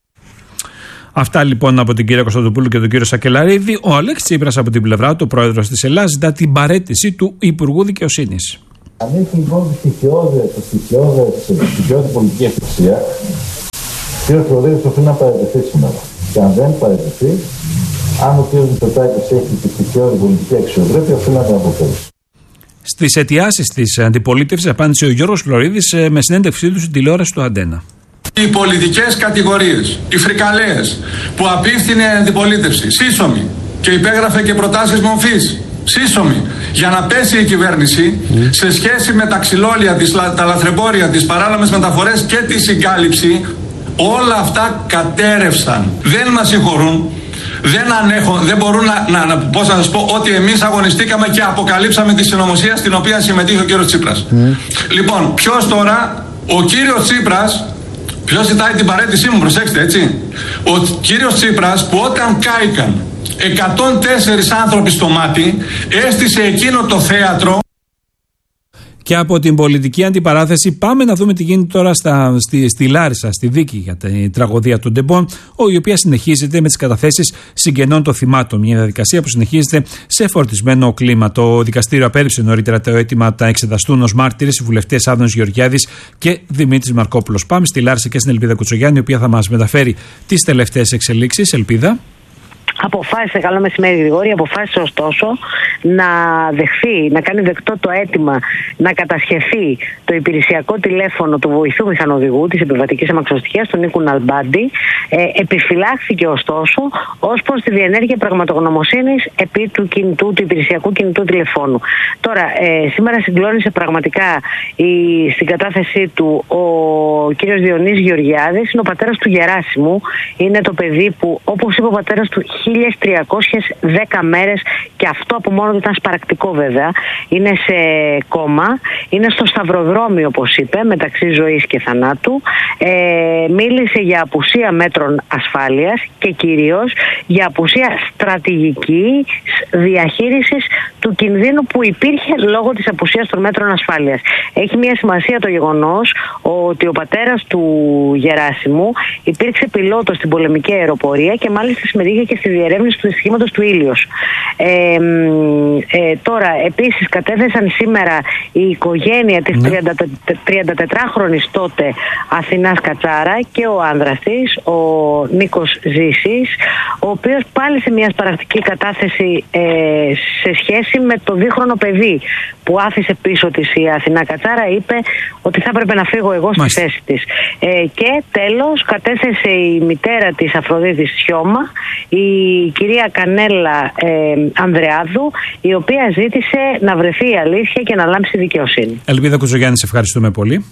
Αυτά λοιπόν από την κυρία Κωνσταντοπούλου και τον κύριο Σακελαρίδη. Ο Αλέξης Τσίπρας από την πλευρά του, πρόεδρος της Ελλάδας, ζητά την παραίτηση του Υπουργού Δικαιοσύνης. Αν έχει λοιπόν τη στοιχειώδη πολιτική ευθυσία, ο κ. Φλωρίδης οφείλει να παραιτηθεί σήμερα. Και αν δεν παραιτηθεί, αν ο κ. Μητσοτάκης έχει τη στοιχειώδη πολιτική αξιοπρέπεια, οφείλει να την αποφέρει. Στις αιτιάσεις της αντιπολίτευσης απάντησε ο Γιώργος Φλωρίδης με συνέντευξή του στην τηλεόραση του Αντένα. Οι πολιτικές κατηγορίες, οι φρικαλέες που απίφθινε η αντιπολίτευση, σύσσωμη, και υπέγραφε και προτάσεις μορφής, σύσσωμη, για να πέσει η κυβέρνηση σε σχέση με τα ξυλόλια, τα λαθρεμπόρια, τις παράνομες μεταφορές και τη συγκάλυψη, όλα αυτά κατέρευσαν. Δεν μας συγχωρούν, δεν μπορούν πώς να σας πω, ότι εμείς αγωνιστήκαμε και αποκαλύψαμε τη συνωμοσία στην οποία συμμετείχε ο κύριος Τσίπρας. Λοιπόν, ποιος τώρα, ο κύριος Τσίπρας. Ποιος ζητάει την παραίτησή μου, προσέξτε, έτσι. Ο κύριος Τσίπρας που όταν κάηκαν 104 άνθρωποι στο μάτι, έστησε εκείνο το θέατρο. Και από την πολιτική αντιπαράθεση πάμε να δούμε τι γίνεται τώρα στη Λάρισα, στη δίκη για την τραγωδία των τεμπών, η οποία συνεχίζεται με τις καταθέσεις συγγενών των θυμάτων. Μια διαδικασία που συνεχίζεται σε φορτισμένο κλίμα. Το δικαστήριο απέρριψε νωρίτερα το αίτημα να εξεταστούν ως μάρτυρες οι βουλευτές Άδωνης Γεωργιάδης και Δημήτρης Μαρκόπουλος. Πάμε στη Λάρισα και στην Ελπίδα Κουτσογιάννη, η οποία θα μας μεταφέρει τις τελευταίες εξελίξεις. Ελπίδα. Αποφάσισε, καλό μεσημέρι Γρηγόρη, αποφάσισε ωστόσο να δεχθεί, να κάνει δεκτό το αίτημα να κατασχεθεί το υπηρεσιακό τηλέφωνο του βοηθού μηχανοδηγού της επιβατικής αμαξοστοιχείας, του Νίκου Ναλμπάντη. Επιφυλάχθηκε ωστόσο ως προς τη διενέργεια πραγματογνωμοσύνης επί του υπηρεσιακού κινητού τηλεφώνου. Τώρα, σήμερα συγκλώνησε πραγματικά στην κατάθεσή του ο κύριος Διονύσης Γεωργιάδης, είναι ο πατέρας του Γεράσιμου, είναι το παιδί που, όπως είπε ο πατέρας του, 1310 μέρες, και αυτό από μόνο του ήταν σπαρακτικό βέβαια, είναι σε κόμμα, είναι στο σταυροδρόμιο όπως είπε, μεταξύ ζωής και θανάτου. Μίλησε για απουσία μέτρων ασφάλειας και κυρίως για απουσία στρατηγικής διαχείρισης του κινδύνου που υπήρχε λόγω της απουσίας των μέτρων ασφάλειας. Έχει μια σημασία το γεγονός ότι ο πατέρας του Γεράσιμου υπήρξε πιλότος στην πολεμική αεροπορία και μάλιστα συμμετείχε και στη διερεύνηση του δυστυχήματος του Ήλιος. Τώρα επίσης κατέθεσαν σήμερα η οικογένεια της 34χρονης τότε Αθηνάς Κατσάρα και ο άνδρας της, ο Νίκος Ζήσης, ο οποίος πάλι σε μια σπαρακτική κατάθεση σε σχέση με το 2χρονο παιδί που άφησε πίσω της η Αθηνά Κατσάρα, είπε ότι θα έπρεπε να φύγω εγώ στη θέση της. Και τέλος κατέθεσε η μητέρα της Αφροδίτης Σιώμα, η κυρία Κανέλα Ανδρεάδου, η οποία ζήτησε να βρεθεί η αλήθεια και να λάμψει η δικαιοσύνη. Ελπίδα Κουζογιάννη, σε ευχαριστούμε πολύ.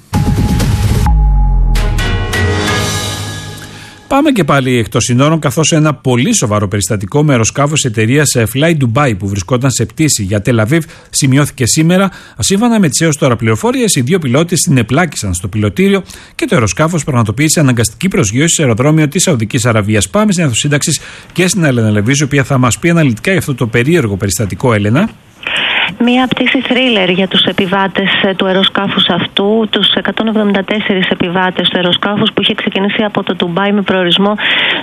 Πάμε και πάλι εκτός συνόρων, καθώς ένα πολύ σοβαρό περιστατικό με αεροσκάφος εταιρείας Fly Dubai που βρισκόταν σε πτήση για Τελαβίβ σημειώθηκε σήμερα. Σύμφωνα με τις έως τώρα πληροφορίες, οι δύο πιλότες συνεπλάκησαν στο πιλωτήριο και το αεροσκάφος πραγματοποίησε αναγκαστική προσγείωση σε αεροδρόμιο της Σαουδικής Αραβίας. Πάμε στην Αθωσύνταξης και στην Έλενα Λεβίζου, η οποία θα μας πει αναλυτικά για αυτό το περίεργο περιστατικό. Έλενα. Μία πτήση θρίλερ για τους επιβάτες του αεροσκάφους αυτού, τους 174 επιβάτες του αεροσκάφους που είχε ξεκινήσει από το Ντουμπάι με προορισμό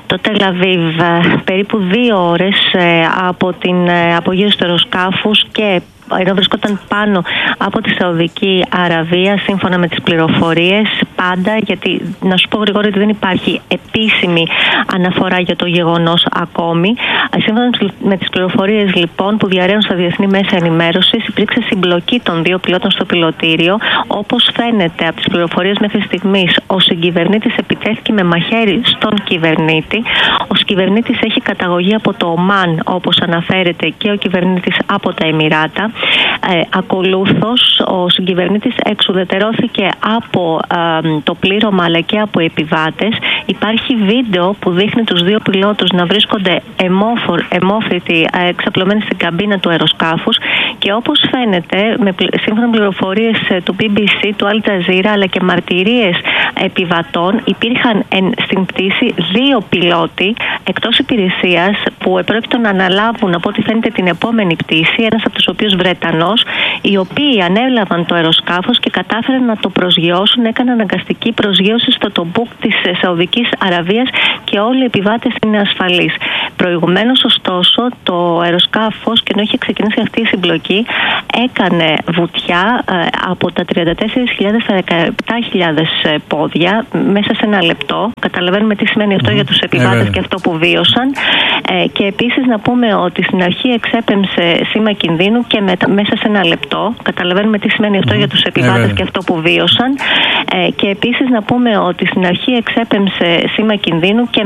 το Τελ-Αβίβ, περίπου 2 ώρες από την απογείωση του αεροσκάφους και ενώ βρισκόταν πάνω από τη Σαουδική Αραβία, σύμφωνα με τις πληροφορίες, πάντα, γιατί να σου πω γρήγορα ότι δεν υπάρχει επίσημη αναφορά για το γεγονός ακόμη. Σύμφωνα με τις πληροφορίες λοιπόν που διαρρέουν στα διεθνή μέσα ενημέρωσης, υπήρξε συμπλοκή των 2 πιλότων στο πιλωτήριο. Όπως φαίνεται από τις πληροφορίες μέχρι στιγμής, ο συγκυβερνήτης επιτέθηκε με μαχαίρι στον κυβερνήτη. Ο κυβερνήτης έχει καταγωγή από το Ομάν, όπως αναφέρεται, και ο κυβερνήτης από τα Εμιράτα. Ακολούθως, ο συγκυβερνήτης εξουδετερώθηκε από το πλήρωμα αλλά και από επιβάτες. Υπάρχει βίντεο που δείχνει τους 2 πιλότους να βρίσκονται αιμόφρητοι εξαπλωμένοι στην καμπίνα του αεροσκάφους και όπως φαίνεται, σύμφωνα με πληροφορίες του BBC, του Al Jazeera αλλά και μαρτυρίες επιβατών, υπήρχαν στην πτήση 2 πιλότοι εκτός υπηρεσίας που επρόκειτο να αναλάβουν από ό,τι φαίνεται την επόμενη πτήση, ένας από τους οποίους Βρετανός, οι οποίοι ανέλαβαν το αεροσκάφος και κατάφεραν να το προσγειώσουν, έκαναν αναγκαστική προσγείωση στο τομπούκ της Σαουδικής Αραβίας και όλοι οι επιβάτες είναι ασφαλείς. Προηγουμένως, ωστόσο, το αεροσκάφος, και ενώ είχε ξεκινήσει αυτή η συμπλοκή, έκανε βουτιά από τα 34.000 στα 17.000 πόδια μέσα σε 1 λεπτό. Καταλαβαίνουμε τι σημαίνει αυτό για τους επιβάτες και αυτό που βίωσαν. Και επίσης να πούμε ότι στην αρχή εξέπεμψε σήμα κινδύνου και μέσα σε 1 λεπτό. Καταλαβαίνουμε τι σημαίνει αυτό για τους επιβάτες και αυτό που βίωσαν. Και επίσης να πούμε ότι στην αρχή εξέπεμψε σήμα κινδύνου και